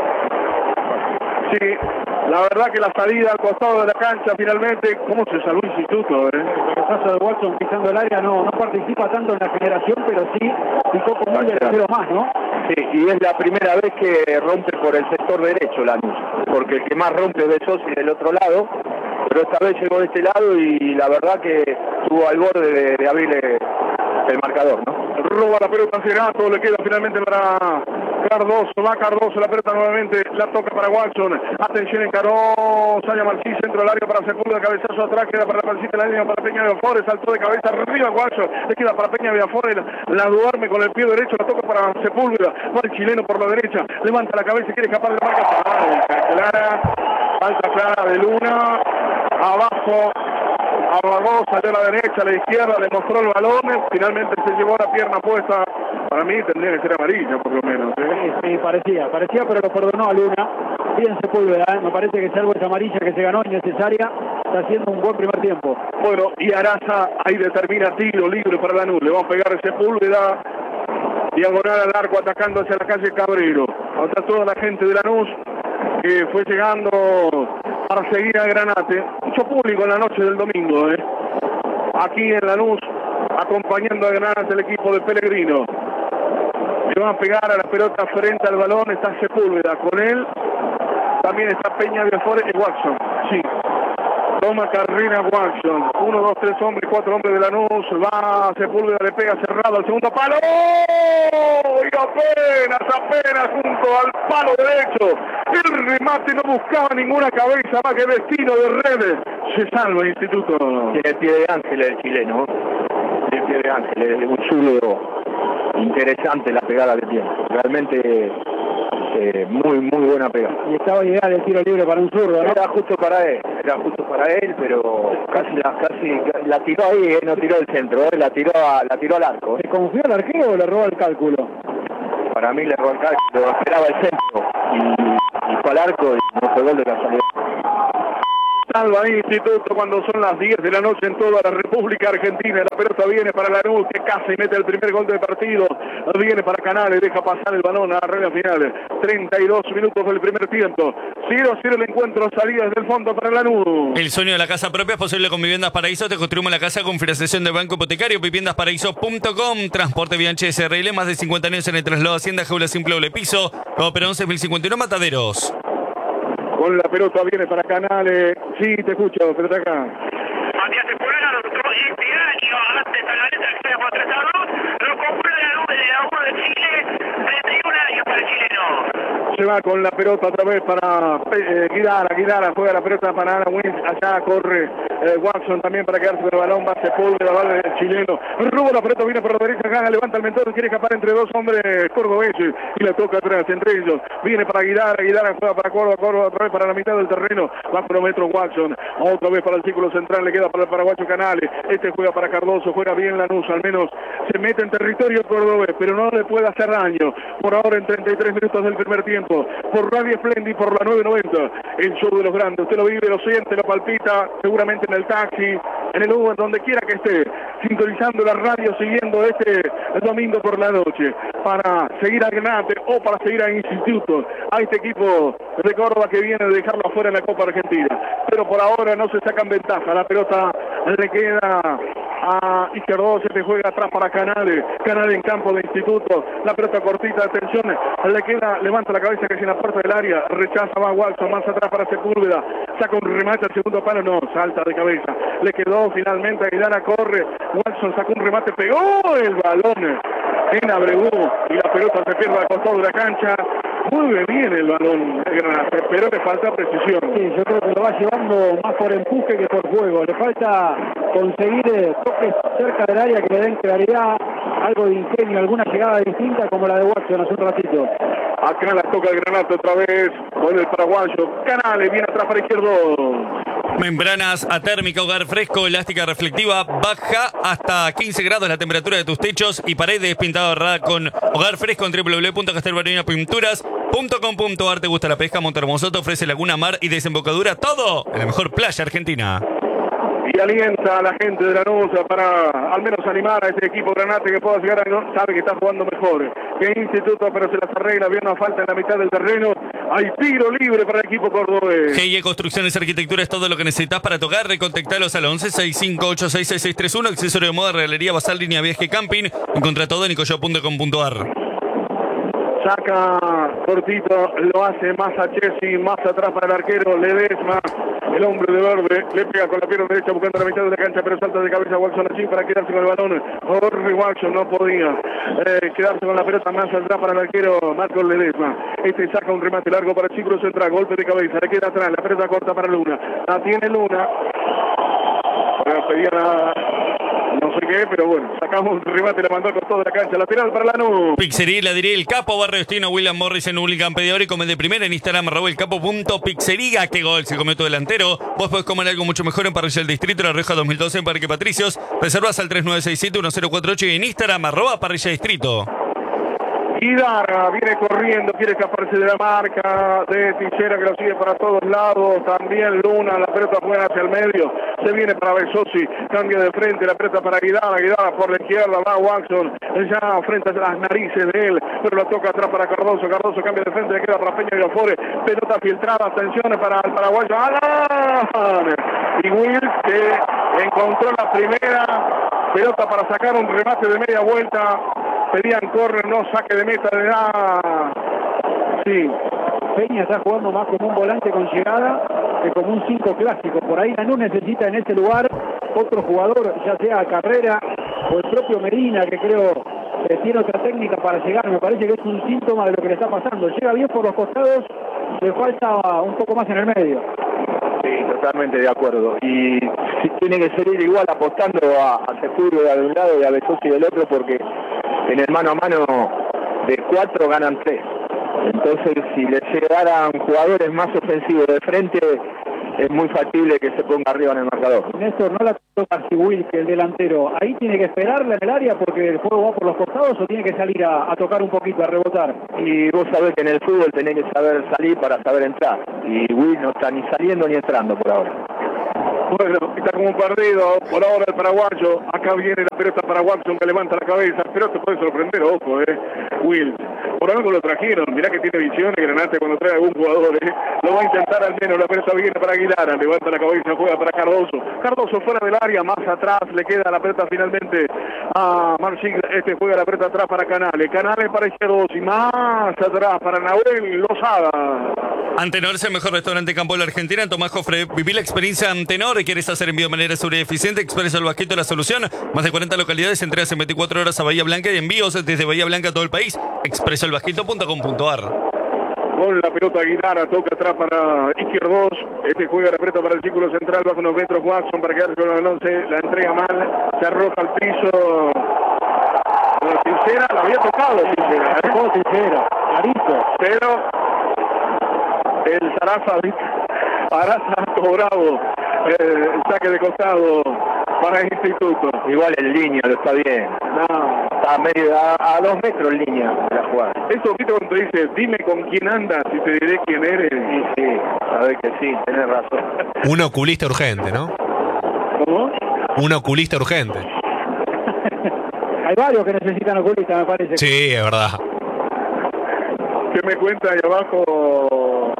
Sí, la verdad que la salida al costado de la cancha finalmente, ¿cómo se salvó Instituto? Eh? El cabezazo de Watson pisando el área no, no participa tanto en la generación, pero sí picó como un delantero más, ¿no? Sí, y es la primera vez que rompe por el sector derecho Lanús, porque el que más rompe es de Sosi del otro lado, pero esta vez llegó de este lado y la verdad que estuvo al borde de, de abrirle el marcador, ¿no? Roba la pelota Cerato, le queda finalmente para Cardoso, va Cardoso, la pelota nuevamente, la toca para Watson, atención encaró, Saya Marchí, centro del área para Sepúlveda, cabezazo atrás, queda para la la línea para Peña Viafore, saltó de cabeza arriba Watson, le queda para Peña Viafore, la, la duerme con el pie derecho, la toca para Sepúlveda, va el chileno por la derecha, levanta la cabeza y quiere escapar de la marca, falta clara, falta clara de Luna, abajo, abogó, salió a la derecha, a la izquierda, le mostró el balón, finalmente se llevó la pierna puesta, para mí tendría que ser amarilla por lo menos. ¿eh? Sí, sí, parecía, parecía, pero lo perdonó a Luna. Bien Sepúlveda, ¿eh? Me parece que salvo esa amarilla que se ganó innecesaria, está haciendo un buen primer tiempo. Bueno, y Araza ahí determina tiro libre para Lanús, le vamos a pegar Sepúlveda, diagonal al arco atacando hacia la calle Cabrero. Otra toda la gente de Lanús que fue llegando para seguir a Granate. Mucho público en la noche del domingo, ¿eh? Aquí en Lanús, acompañando a Granate el equipo de Pellegrino. Le van a pegar a la pelota frente al balón, está Sepúlveda con él. También está Peña Viafore y Watson. Sí. Toma carrera Watson. Uno, dos, tres hombres, cuatro hombres de Lanús. Va Sepúlveda, le pega cerrado al segundo palo. ¡Oh! Y apenas, apenas junto al palo derecho. El remate no buscaba ninguna cabeza más que destino de redes. Se salva el Instituto. Tiene el pie de ángel el chileno. Sí, el pie de Ángel, es un zurdo interesante la pegada que tiene, realmente eh, muy muy buena pegada. Y estaba ideal el tiro libre para un zurdo, ¿no? Era justo para él, era justo para él, pero casi la, casi la tiró ahí, eh, no tiró el centro, eh, la tiró a, la tiró al arco. Eh. ¿Se confió el arquero o le robó el cálculo? Para mí le robó el cálculo, esperaba el centro y, y fue al arco y no fue gol de la salida. Salva Instituto cuando son las diez de la noche en toda la República Argentina. La pelota viene para Lanús, que casi mete el primer gol del partido. Viene para Canales, deja pasar el balón a la regla final. treinta y dos minutos del primer tiempo. cero a cero el encuentro, salida desde el fondo para Lanús. El sueño de la casa propia es posible con Viviendas Paraíso. Te construimos la casa con financiación de Banco Hipotecario. Viviendas Paraíso punto com. Transporte Bianchi S R L. Más de cincuenta años en el traslado Hacienda, Jaula Simple Doble Piso. Nuevo Perón seis mil cincuenta y uno Mataderos. Con la pelota viene para Canales. Sí, te escucho, pelota acá. Matías Sepúlveda lo tocó este año antes a la letra que se por tres a dos. Lo compró la luz de la uno de Chile. treinta y un años para el chileno. Se va con la pelota otra vez para eh, Guidara. Guidara juega la pelota para Ana Wins. Allá corre eh, Watson también para quedarse con el balón. Va Sepúlveda, va el chileno. Robo la pelota, viene por la derecha. Gana, levanta el mentor. Quiere escapar entre dos hombres cordobeses. Y le toca atrás entre ellos. Viene para Guidara. Guidara juega para Córdoba. Córdoba otra vez para la mitad del terreno. Va por metro Watson. Otra vez para el círculo central. Le queda para el paraguayo Canales. Este juega para Cardoso. Juega bien Lanús. Al menos se mete en territorio cordobés. Pero no le puede hacer daño. Por ahora en treinta y tres minutos del primer tiempo. Por Radio Splendid, por la nueve noventa. El show de los grandes. Usted lo vive, lo siente, lo palpita. Seguramente en el taxi, en el Uber, donde quiera que esté. Sintonizando la radio, siguiendo este el domingo por la noche. Para seguir a Granate o para seguir a Instituto. A este equipo de Córdoba que viene de dejarlo afuera en la Copa Argentina. Pero por ahora no se sacan ventaja. La pelota le queda a Izquierdo, se te juega atrás para Canales. Canales en campo de Instituto. La pelota cortita, atención. Le queda, levanta la cabeza que es en la puerta del área. Rechaza, va Watson, más atrás para Sepúlveda. Saca un remate al segundo palo, no, salta de cabeza. Le quedó finalmente a Guidara, corre. Watson sacó un remate, pegó el balón en Abreu. Y la pelota se pierde al costado de la cancha. Mueve bien el balón de Granate, pero le falta precisión. Sí, yo creo que lo va llevando más por empuje que por juego. Le falta conseguir eh, toques cerca del área que le den claridad, algo de ingenio, alguna llegada distinta como la de Watson hace un ratito. Acá la toca el Granate otra vez con el paraguayo. Canales viene atrás para Izquierdo. Membranas atérmica, hogar fresco, elástica reflectiva, baja hasta quince grados la temperatura de tus techos y paredes, pintado rara con hogar fresco en doble u doble u doble u punto castelbarina pinturas punto com punto ar. Te gusta la pesca, Montermoso te ofrece laguna, mar y desembocadura, todo en la mejor playa argentina. Y alienta a la gente de Lanús para al menos animar a este equipo Granate que pueda llegar a... No, sabe que está jugando mejor que Instituto, pero se las arregla. Viene una falta en la mitad del terreno. Hay tiro libre para el equipo cordobés. G I E Construcciones y Arquitectura es todo lo que necesitas para tocar. Recontactalos al once sesenta y cinco ochenta y seis sesenta y seis treinta y uno. Accesorio de moda, regalería, basal, línea, viaje, camping. Encontrá todo en nicoyo punto com punto ar. Saca cortito, lo hace más a Chessy, más atrás para el arquero Ledesma, el hombre de verde, le pega con la pierna derecha buscando la mitad de la cancha, pero salta de cabeza Watson allí para quedarse con el balón. Jorge Watson no podía eh, quedarse con la pelota más atrás para el arquero Marcos Ledesma. Este saca un remate largo para el círculo central, golpe de cabeza, le queda atrás, la pelota corta para Luna, la tiene Luna. Bueno, pedía la... no sé qué, pero bueno, sacamos un remate, le mandó con toda la cancha, lateral para Lanús. Pizzería, la diría el Capo, Barrio Destino, William Morris en William Pedidor y come de primera en Instagram, arroba el capo punto pizzería. Qué gol, se comió tu delantero. Vos podés comer algo mucho mejor en Parrilla del Distrito, La Rioja dos mil doce en Parque Patricios. Reservas al tres nueve seis siete uno cero cuatro ocho y en Instagram, arroba Parrilla Distrito. Guidara viene corriendo, quiere escaparse de la marca de Tichera que lo sigue para todos lados. También Luna, la pelota juega hacia el medio. Se viene para Besosi, cambia de frente, la pelota para Guidara. Guidara por la izquierda, va Watson, ya frente a las narices de él, pero la toca atrás para Cardoso. Cardoso cambia de frente, le queda para Peña Villafore. Pelota filtrada, atención para el paraguayo Alan. Y Will que encontró la primera pelota para sacar un remate de media vuelta. Pedían córner, no saque de meta de da. Sí. Peña está jugando más como un volante con llegada que como un cinco clásico. Por ahí Lanús necesita en ese lugar otro jugador, ya sea Carrera o el propio Medina, que creo que tiene otra técnica para llegar. Me parece que es un síntoma de lo que le está pasando. Llega bien por los costados, le falta un poco más en el medio. Sí, totalmente de acuerdo. Y si tiene que seguir igual apostando a, a Sepúlveda de un lado y a Besosi del otro, porque en el mano a mano de cuatro ganan tres. Entonces, si le llegaran jugadores más ofensivos de frente, es muy factible que se ponga arriba en el marcador. Néstor, no la toca Siwil, que el delantero, ahí tiene que esperarla en el área porque el juego va por los costados, o tiene que salir a, a tocar un poquito, a rebotar. Y vos sabés que en el fútbol tenés que saber salir para saber entrar, y Will no está ni saliendo ni entrando por ahora. Bueno, está como perdido por ahora el paraguayo. Acá viene la pelota para Watson, que levanta la cabeza, pero te puede sorprender, ojo, eh, Will. Por algo lo trajeron, mirá que tiene visiones Granate cuando trae a algún jugador, eh. Lo va a intentar al menos, la pelota viene para Aguilar, levanta la cabeza, juega para Cardoso. Cardoso fuera del área, más atrás, le queda la pelota finalmente a Marching, este juega la pelota atrás para Canales, Canales para Izquierdos y más atrás para Nahuel Lozada. Antenor es el mejor restaurante campo de la Argentina. En Tomás Jofre, viví la experiencia Antenor. ¿Quieres hacer envío de manera segura y eficiente? Expresa el Vasquito la solución. Más de cuarenta localidades, entregas en veinticuatro horas a Bahía Blanca y envíos desde Bahía Blanca a todo el país. expreso el vasquito punto com punto ar. Con la pelota Aguilar, toca atrás para Izquierdos. Este juega la pelota para el círculo central, bajo unos metros Watson para quedarse con el once. La entrega mal, se arroja al piso. Bueno, Sincera, la había tocado Sincera, ¿eh? Tocó Sincera, clarito. Pero el Zaraza, Zaraza ha cobrado eh, el saque de costado para el Instituto. Igual en línea, lo está bien. No. Está a, medio, a, a dos metros en línea de la jugada. Eso, viste cuando te dice, dime con quién andas y te diré quién eres. Sí, sí, sabés que sí, tenés razón. Un oculista urgente, ¿no? ¿Cómo? Un oculista urgente. Hay varios que necesitan oculista, me parece. Sí, es verdad. ¿Qué me cuenta ahí abajo?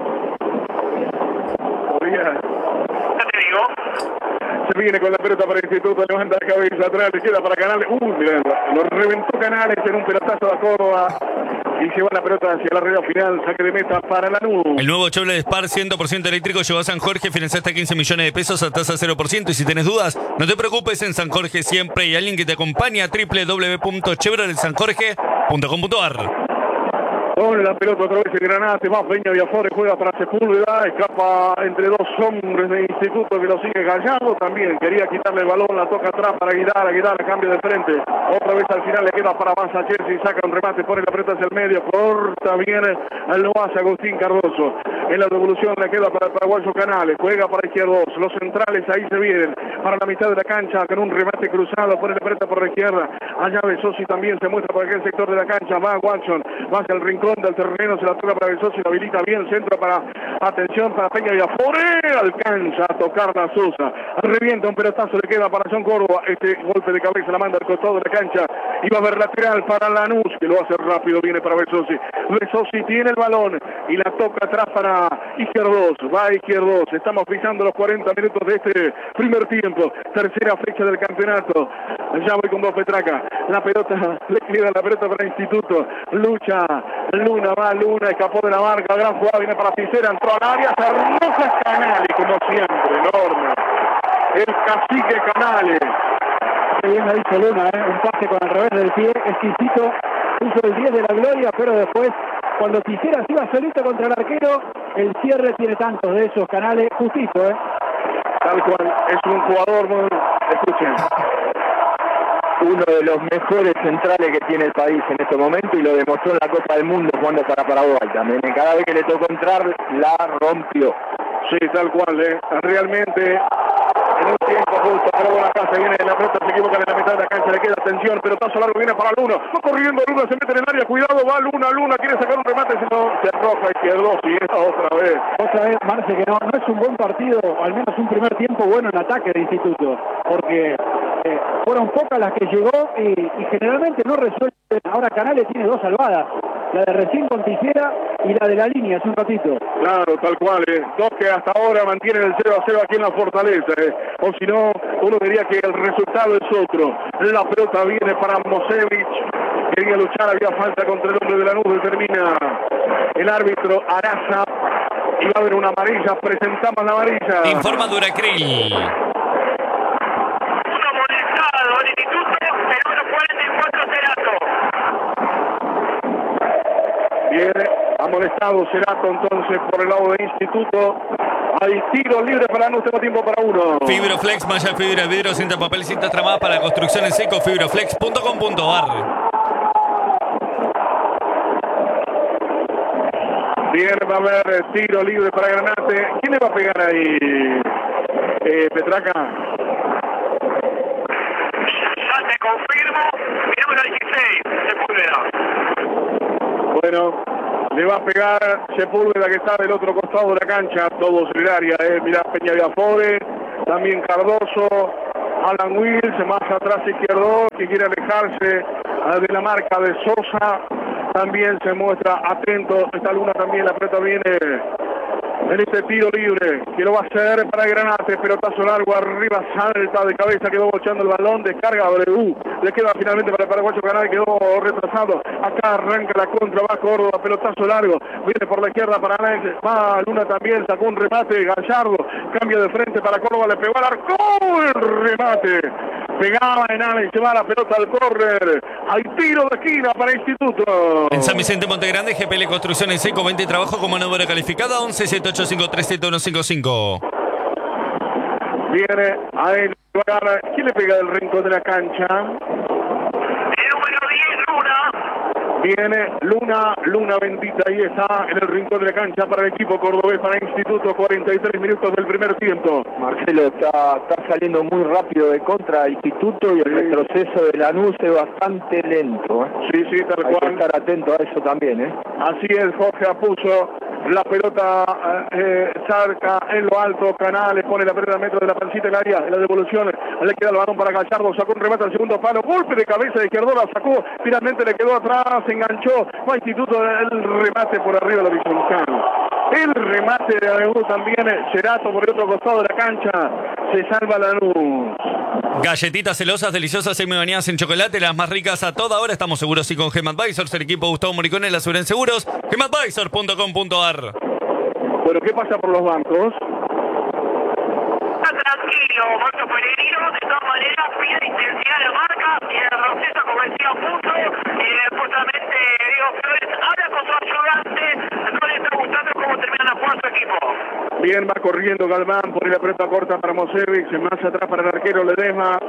Podría... Ya te digo. Se viene con la pelota para el Instituto, levanta la cabeza atrás, le queda para Canales. Uy, mirá, lo reventó Canales en un pelotazo a Córdoba y lleva la pelota hacia la red final, saque de meta para Lanús. El nuevo Chevrolet Spar cien por ciento eléctrico llegó a San Jorge, financiaste quince millones de pesos a tasa cero por ciento. Y si tenés dudas, no te preocupes, en San Jorge siempre hay alguien que te acompaña. doble u doble u doble u punto chevrolet san jorge punto com punto ar. Con la pelota otra vez el Granate, va Peña Viafore, juega para Sepúlveda, escapa entre dos hombres de Instituto que lo sigue Gallardo, también quería quitarle el balón, la toca atrás para Aguilar, Aguilar a cambio de frente, otra vez al final le queda para Avanza Chelsea, saca un remate, pone la pelota hacia el medio, corta bien, lo hace Agustín Cardoso, en la devolución le queda para el paraguayo Canales, juega para Izquierdos, los centrales ahí se vienen, para la mitad de la cancha, con un remate cruzado, pone la pelota por la izquierda, allá Besosi también se muestra por aquel sector de la cancha, va Watson, va hacia el rincón del terreno, se la toca para Besosi, la habilita bien, centro para, atención para Peña Viafore, alcanza a tocar la Sosa, revienta un pelotazo, le queda para John Córdoba, este golpe de cabeza la manda al costado de la cancha, y va a haber lateral para Lanús, que lo hace rápido, viene para Besosi, Besosi tiene el balón, y la toca atrás para Izquierdos, va Izquierdos, estamos pisando los cuarenta minutos de este primer tiempo, tercera fecha del campeonato, ya voy con vos Petraca, la pelota, le queda la pelota para Instituto, lucha, Luna va, Luna, escapó de la marca, gran jugada, viene para Sincera, entró al área, se arroja Canales, como siempre, enorme, el cacique Canales. Qué bien la hizo Luna, ¿eh? Un pase con el revés del pie, exquisito, puso el diez de la gloria, pero después, cuando Sincera se iba solito contra el arquero, el cierre tiene tantos de esos Canales, justito, ¿eh? Tal cual, es un jugador, muy... escuchen. Uno de los mejores centrales que tiene el país en este momento y lo demostró en la Copa del Mundo jugando para Paraguay también. Cada vez que le tocó entrar, la rompió. Sí, tal cual, ¿eh? Realmente en un tiempo justo, pero bueno, acá se viene la pelota, se equivoca en la mitad de la cancha, le queda atención, pelotazo largo, viene para Luna, va corriendo Luna, se mete en el área, cuidado, va Luna, Luna, quiere sacar un remate, si no, se arroja Izquierdos y esta otra vez. Otra vez, Marce, que no, no es un buen partido, al menos un primer tiempo bueno en ataque de Instituto, porque eh, fueron pocas las que llegó y, y generalmente no resuelven. Ahora Canales tiene dos salvadas, la de recién con Tijera y la de la línea hace un ratito. Claro, tal cual, eh. Dos que hasta ahora mantienen el cero a cero aquí en la Fortaleza, eh. O si no, uno diría que el resultado es otro. La pelota viene para Mosevich, quería luchar, había falta contra el hombre de Lanús, determina el árbitro Araza, y va a haber una amarilla, presentamos la amarilla. Informa Duracril. Uno molestado el Instituto, el número cuarenta y cuatro Cerato. Viene amonestado Cerato entonces por el lado de Instituto. Hay tiro libre para no tengo tiempo para uno. Fibroflex, malla fibra, vidrio, cinta papel y cintas tramadas para construcción en seco. Fibroflex punto com punto a r. Bien, va a haber tiro libre para Granate. ¿Quién le va a pegar ahí, eh, Petraca? Ya te confirmo. Mi número dieciséis, Sepúlveda. Bueno, le va a pegar Sepúlveda, que está del otro costado de la cancha, todos en el área, eh. Mirá, Peña Viafore, también Cardoso, Alan Wills, más atrás izquierdo, que quiere alejarse de la marca de Sosa, también se muestra atento, esta Luna también, la pelota viene en este tiro libre, que lo va a hacer para Granate, pelotazo largo, arriba, salta de cabeza, quedó bochando el balón, descarga a Breu, le queda finalmente para el paraguayo Canal, quedó retrasado, acá arranca la contra, va Córdoba, pelotazo largo, viene por la izquierda para Alex, va Luna también, sacó un remate, Gallardo, cambio de frente para Córdoba, le pegó al arco, el remate, pegaba en Alex, se va la pelota al córner, hay tiro de esquina para Instituto. En San Vicente Montegrande, G P L Construcción en seco, venta y trabajo con mano de obra calificada, once siete ocho cinco tres siete uno cinco cinco. Viene a él, ¿quién le pega del rincón de la cancha? El número diez, Luna. Viene Luna, Luna bendita, ahí está en el rincón de la cancha para el equipo cordobés, para Instituto, cuarenta y tres minutos del primer tiempo. Marcelo, está, está saliendo muy rápido de contra Instituto y el Sí. retroceso de Lanús es bastante lento. ¿eh? Sí, sí, tal Hay que cual. estar atento a eso también. ¿eh? Así es, Jorge Apuso, la pelota eh, Zarca en lo alto, Canales pone la pelota al metro de la pancita del área, en la devolución, le queda el balón para Gallardo, sacó un remate al segundo palo, golpe de cabeza de izquierdo, la sacó, finalmente le quedó atrás, se enganchó, va Instituto, el remate por arriba de la horizontal. El remate de Lanús también, Cerato por el otro costado de la cancha, se salva Lanús. Galletitas celosas, deliciosas, semi-bañadas en chocolate, las más ricas a toda hora. Estamos seguros y con Gem Advisors, el equipo Gustavo Moricone, la seguridad en seguros. gem advisors punto com punto a r. Bueno, ¿qué pasa por los bancos? Está tranquilo, Marco Pellegrino, de todas maneras pide intensidad a la marca y el proceso, como decía Puso, y justamente Diego Flores habla con su ayudante, no le está gustando cómo terminan a jugar su equipo. Bien, va corriendo Galván, pone la pelota corta para Mosevic, más atrás para el arquero Ledesma.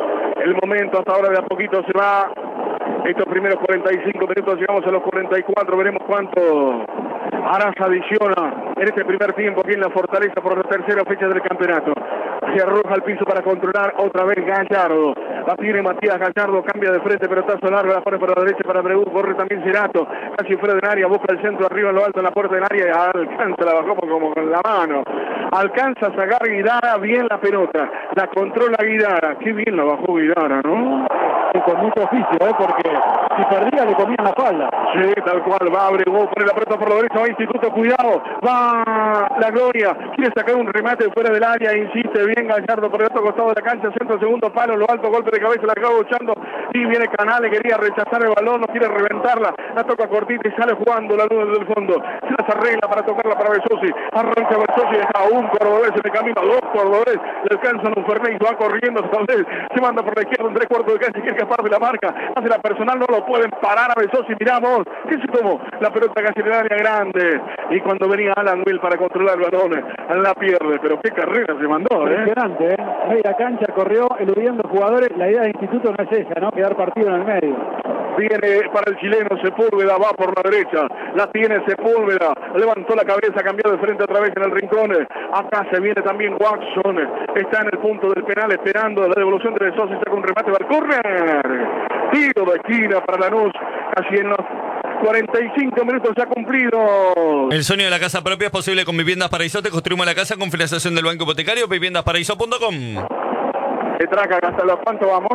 El momento hasta ahora de a poquito se va. Estos primeros cuarenta y cinco minutos, llegamos a los cuarenta y cuatro, veremos cuánto Araza adiciona en este primer tiempo aquí en la Fortaleza por la tercera fecha del campeonato. Se arroja al piso para controlar otra vez Gallardo. La tiene Matías Gallardo, cambia de frente, pelotazo largo, la pone por la derecha para Breu, corre también Cerato, casi fuera del área, busca el centro arriba en lo alto en la puerta del área y alcanza, la bajó como con la mano. Alcanza a sacar Guidara bien la pelota, la controla Guidara, qué bien la bajó Guidara, ¿no? Y con mucho oficio, ¿eh? Porque si perdía le comían la espalda. Sí, tal cual, va Breu, pone la pelota por la derecha, va Instituto, cuidado, va la Gloria, quiere sacar un remate fuera del área, insiste bien Gallardo por el otro costado de la cancha, centro, segundo palo, lo alto, golpe de cabeza, la acaba luchando y viene Canales, quería rechazar el balón, no quiere reventarla, la toca cortita y sale jugando la luz desde el fondo, se las arregla para tocarla para Besosi, arranca Besosi, deja un cordobés en el camino, dos cordobés, le alcanzan un Fernández, va corriendo, se manda por la izquierda, un tres cuartos de cancha, quiere escapar de la marca, hace la personal, no lo pueden parar a Besosi, miramos, que se tomó la pelota casi en el área grande, y cuando venía Alan Will para controlar el balón, la pierde, pero qué carrera se mandó, ¿eh? Impresionante, ¿eh? Media cancha corrió eludiendo jugadores. La idea de Instituto no es esa, ¿no? Quedar partido en el medio. Viene para el chileno Sepúlveda, va por la derecha, la tiene Sepúlveda, levantó la cabeza, cambió de frente otra vez en el rincón, acá se viene también Watson, está en el punto del penal esperando la devolución de Besosi, saca un remate, va al córner, tiro de esquina para Lanús, casi en los cuarenta y cinco minutos ya cumplido. El sueño de la casa propia es posible con Viviendas Paraíso. Te construimos la casa con financiación del Banco Hipotecario. viviendas paraíso punto com. Se traca, ¿hasta los cuánto vamos?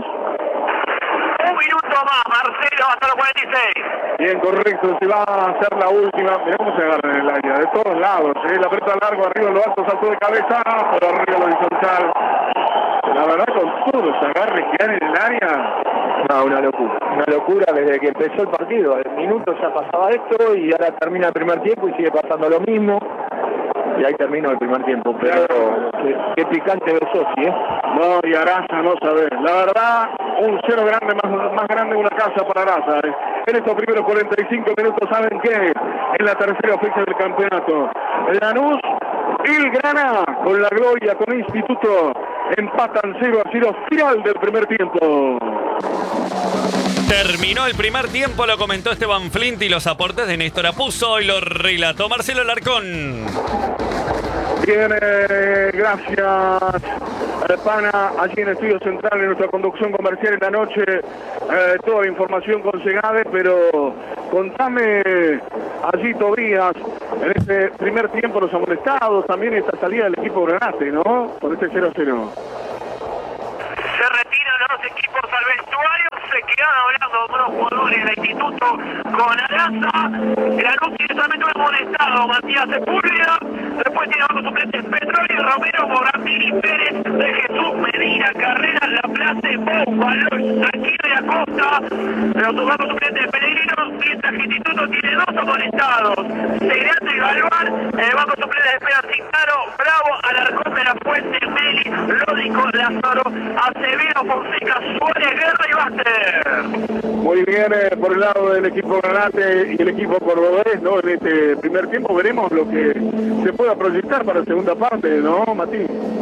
Un minuto más, Marcelo, hasta los cuarenta y seis. Bien, correcto, se va a hacer la última. Mirá cómo se agarra en el área, de todos lados. ¿eh? La pelota largo, arriba en lo alto, saltó de cabeza, por arriba lo horizontal. La verdad, con todos los agarres que hay en el área. No, una locura. Una locura desde que empezó el partido. Al minuto ya pasaba esto y ahora termina el primer tiempo y sigue pasando lo mismo. Y ahí terminó el primer tiempo. Pero qué, qué picante Besosi, ¿eh? No, y Araza no sabe. La verdad, un cero grande, más, más grande una casa para Araza. ¿eh? En estos primeros cuarenta y cinco minutos, ¿saben qué? En la tercera fecha del campeonato. Lanús el Grana con la Gloria, con Instituto, empatan cero a cero, final del primer tiempo. Terminó el primer tiempo, lo comentó Esteban Flint y los aportes de Néstor Apuzzo y lo relató Marcelo Larcón. Bien, eh, gracias, eh, Pana, allí en Estudio Central, en nuestra conducción comercial en la noche, eh, toda la información con Segade, pero contame allí, Tobías, en este primer tiempo los amonestados, también esta salida del equipo Granate, ¿no? Por este cero a cero. Se retiran los dos equipos al vestuario, se quedan hablando de unos jugadores del instituto con Araza. Lanús tiene solamente un amonestado, Matías Sepúlveda. Después tiene bajo suplentes Petróleo, Romero, Morantini, Pérez, de Jesús, Medina, Carrera, Laplace, Bomba, Aquino y Acosta. Los bajo suplentes de Pellegrino, mientras que el instituto tiene dos amonestados. Segrate y Galván, el bajo suplente de Esperan Cintaro, Bravo, Alarcón de la Fuente, Meli, Lódico, Lázaro, Acevedo, Fonseca, Suárez, Guerra y Baster. Muy bien, eh, por el lado del equipo Granate y el equipo cordobés, ¿no? En este primer tiempo veremos lo que se pueda proyectar para la segunda parte, ¿no, Mati?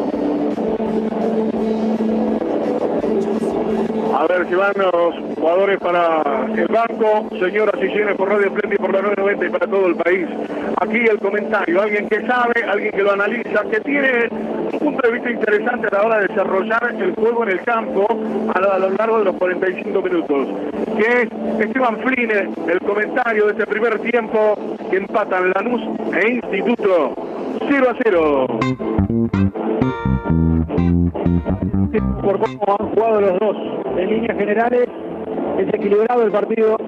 A ver si van los jugadores para el banco, señoras y señores, por Radio Splendid, por la nueve noventa y para todo el país. Aquí el comentario, alguien que sabe, alguien que lo analiza, que tiene un punto de vista interesante a la hora de desarrollar el juego en el campo a lo, a lo largo de los cuarenta y cinco minutos, que es Esteban Fline, el comentario de este primer tiempo, que empatan Lanús e Instituto cero a cero. Por cómo han jugado los dos en líneas generales, es equilibrado el partido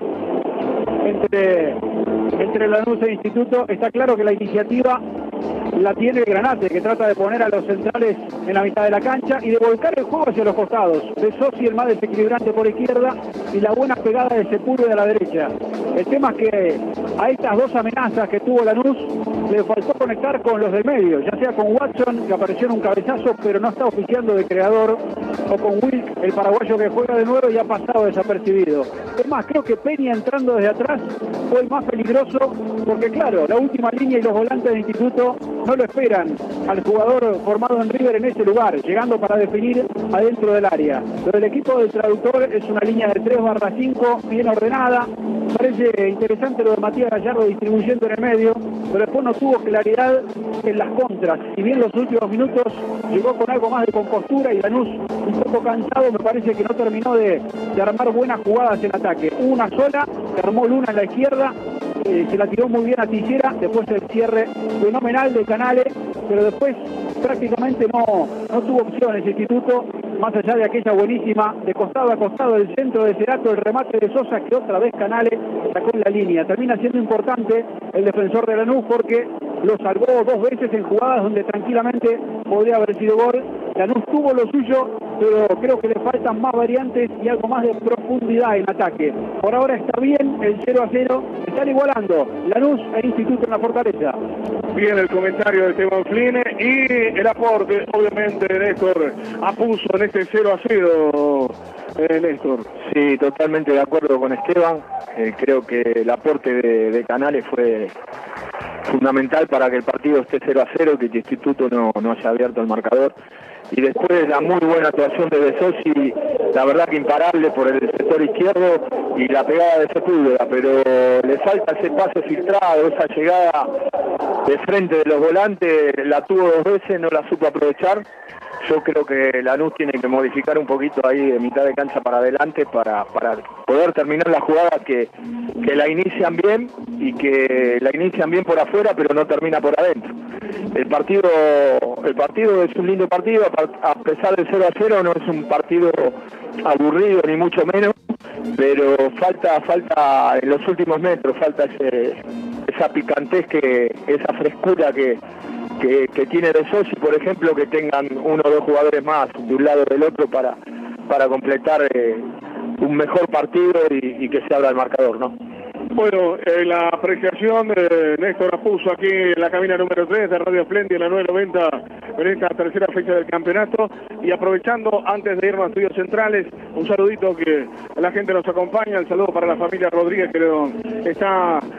entre, entre Lanús e Instituto. Está claro que la iniciativa la tiene el Granate, que trata de poner a los centrales en la mitad de la cancha y de volcar el juego hacia los costados. De Sosi, el más desequilibrante por izquierda, y la buena pegada de Sepúlveda a la derecha. El tema es que a estas dos amenazas que tuvo Lanús le faltó conectar con los del medio, ya sea con Watson, que apareció en un cabezazo pero no está oficiando de creador, o con Wilk, el paraguayo que juega de nuevo y ha pasado desapercibido. Es más, creo que Peña entrando desde atrás fue el más peligroso, porque claro, la última línea y los volantes de Instituto no lo esperan al jugador formado en River en ese lugar, llegando para definir adentro del área. Lo del equipo del traductor es una línea de tres barra cinco, bien ordenada. Parece interesante lo de Matías Gallardo distribuyendo en el medio, pero después no tuvo claridad en las contras. Si bien los últimos minutos llegó con algo más de compostura y Lanús un poco cansado, me parece que no terminó de, de armar buenas jugadas en ataque. Una sola, que armó Luna en la izquierda, eh, se la tiró muy bien a Tijera, después el cierre fenomenal de Canales, pero después prácticamente no, no tuvo opciones el Instituto, más allá de aquella buenísima de costado a costado del centro de Cerato, el remate de Sosa, que otra vez Canales sacó en la línea. Termina siendo importante el defensor de Lanús porque lo salvó dos veces en jugadas donde tranquilamente podría haber sido gol. Lanús tuvo lo suyo, pero creo que le faltan más variantes y algo más de profundidad en ataque. Por ahora está bien el cero a cero, están igualando Lanús e Instituto en la Fortaleza. Bien el comentario de Esteban Fline y el aporte, obviamente, de Néstor Apuzzo en este cero a cero, eh, Néstor. Sí, totalmente de acuerdo con Esteban. Eh, creo que el aporte de, de Canales fue fundamental para que el partido esté cero a cero, que el Instituto no, no haya abierto el marcador. Y después de la muy buena actuación de De Sosi, la verdad que imparable por el sector izquierdo y la pegada de Sepúlveda, pero le falta ese pase filtrado, esa llegada de frente de los volantes, la tuvo dos veces, no la supo aprovechar. Yo creo que Lanús tiene que modificar un poquito ahí de mitad de cancha para adelante para, para poder terminar la jugada que, que la inician bien y que la inician bien por afuera pero no termina por adentro. El partido, el partido es un lindo partido, a pesar del cero a cero no es un partido aburrido ni mucho menos, pero falta, falta en los últimos metros, falta ese, esa picantez, que, esa frescura que Que, que tiene De Sosi, por ejemplo, que tengan uno o dos jugadores más de un lado o del otro para, para completar eh, un mejor partido y, y que se abra el marcador, ¿no? Bueno, eh, la apreciación de Néstor Apuzzo aquí en la cabina número tres de Radio Splendid en la nueve noventa en esta tercera fecha del campeonato. Y aprovechando, antes de irnos a estudios centrales, un saludito que la gente nos acompaña, el saludo para la familia Rodríguez que lo está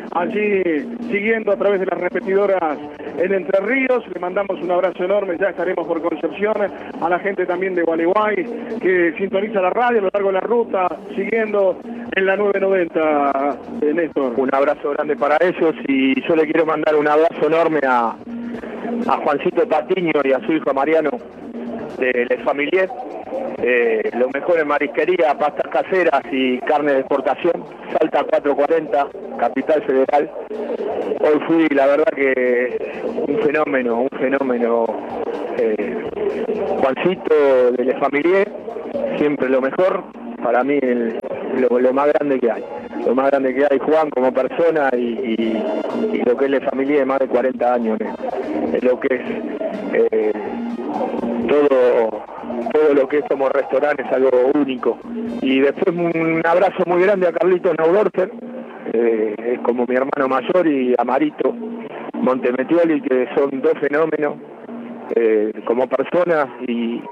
allí siguiendo a través de las repetidoras en Entre Ríos. Le mandamos un abrazo enorme, ya estaremos por Concepción, a la gente también de Gualeguay que sintoniza la radio a lo largo de la ruta, siguiendo en la nueve noventa, eh, Néstor. Un abrazo grande para ellos y yo le quiero mandar un abrazo enorme a, a Juancito Patiño y a su hijo Mariano de Les Familier. Eh, lo mejor en marisquería, pastas caseras y carne de exportación. Salta cuatrocientos cuarenta, Capital Federal. Hoy fui, la verdad que un fenómeno, un fenómeno. Eh, Juancito de Les Familier, siempre lo mejor. Para mí el, lo, lo más grande que hay. Lo más grande que hay, Juan, como persona y, y, y lo que es Les Familier de más de cuarenta años. En, en lo que es eh, todo, todo lo que es como restaurante es algo único. Y después un abrazo muy grande a Carlitos Neudorfer, eh, es como mi hermano mayor, y a Marito Montemetioli, que son dos fenómenos eh, como personas y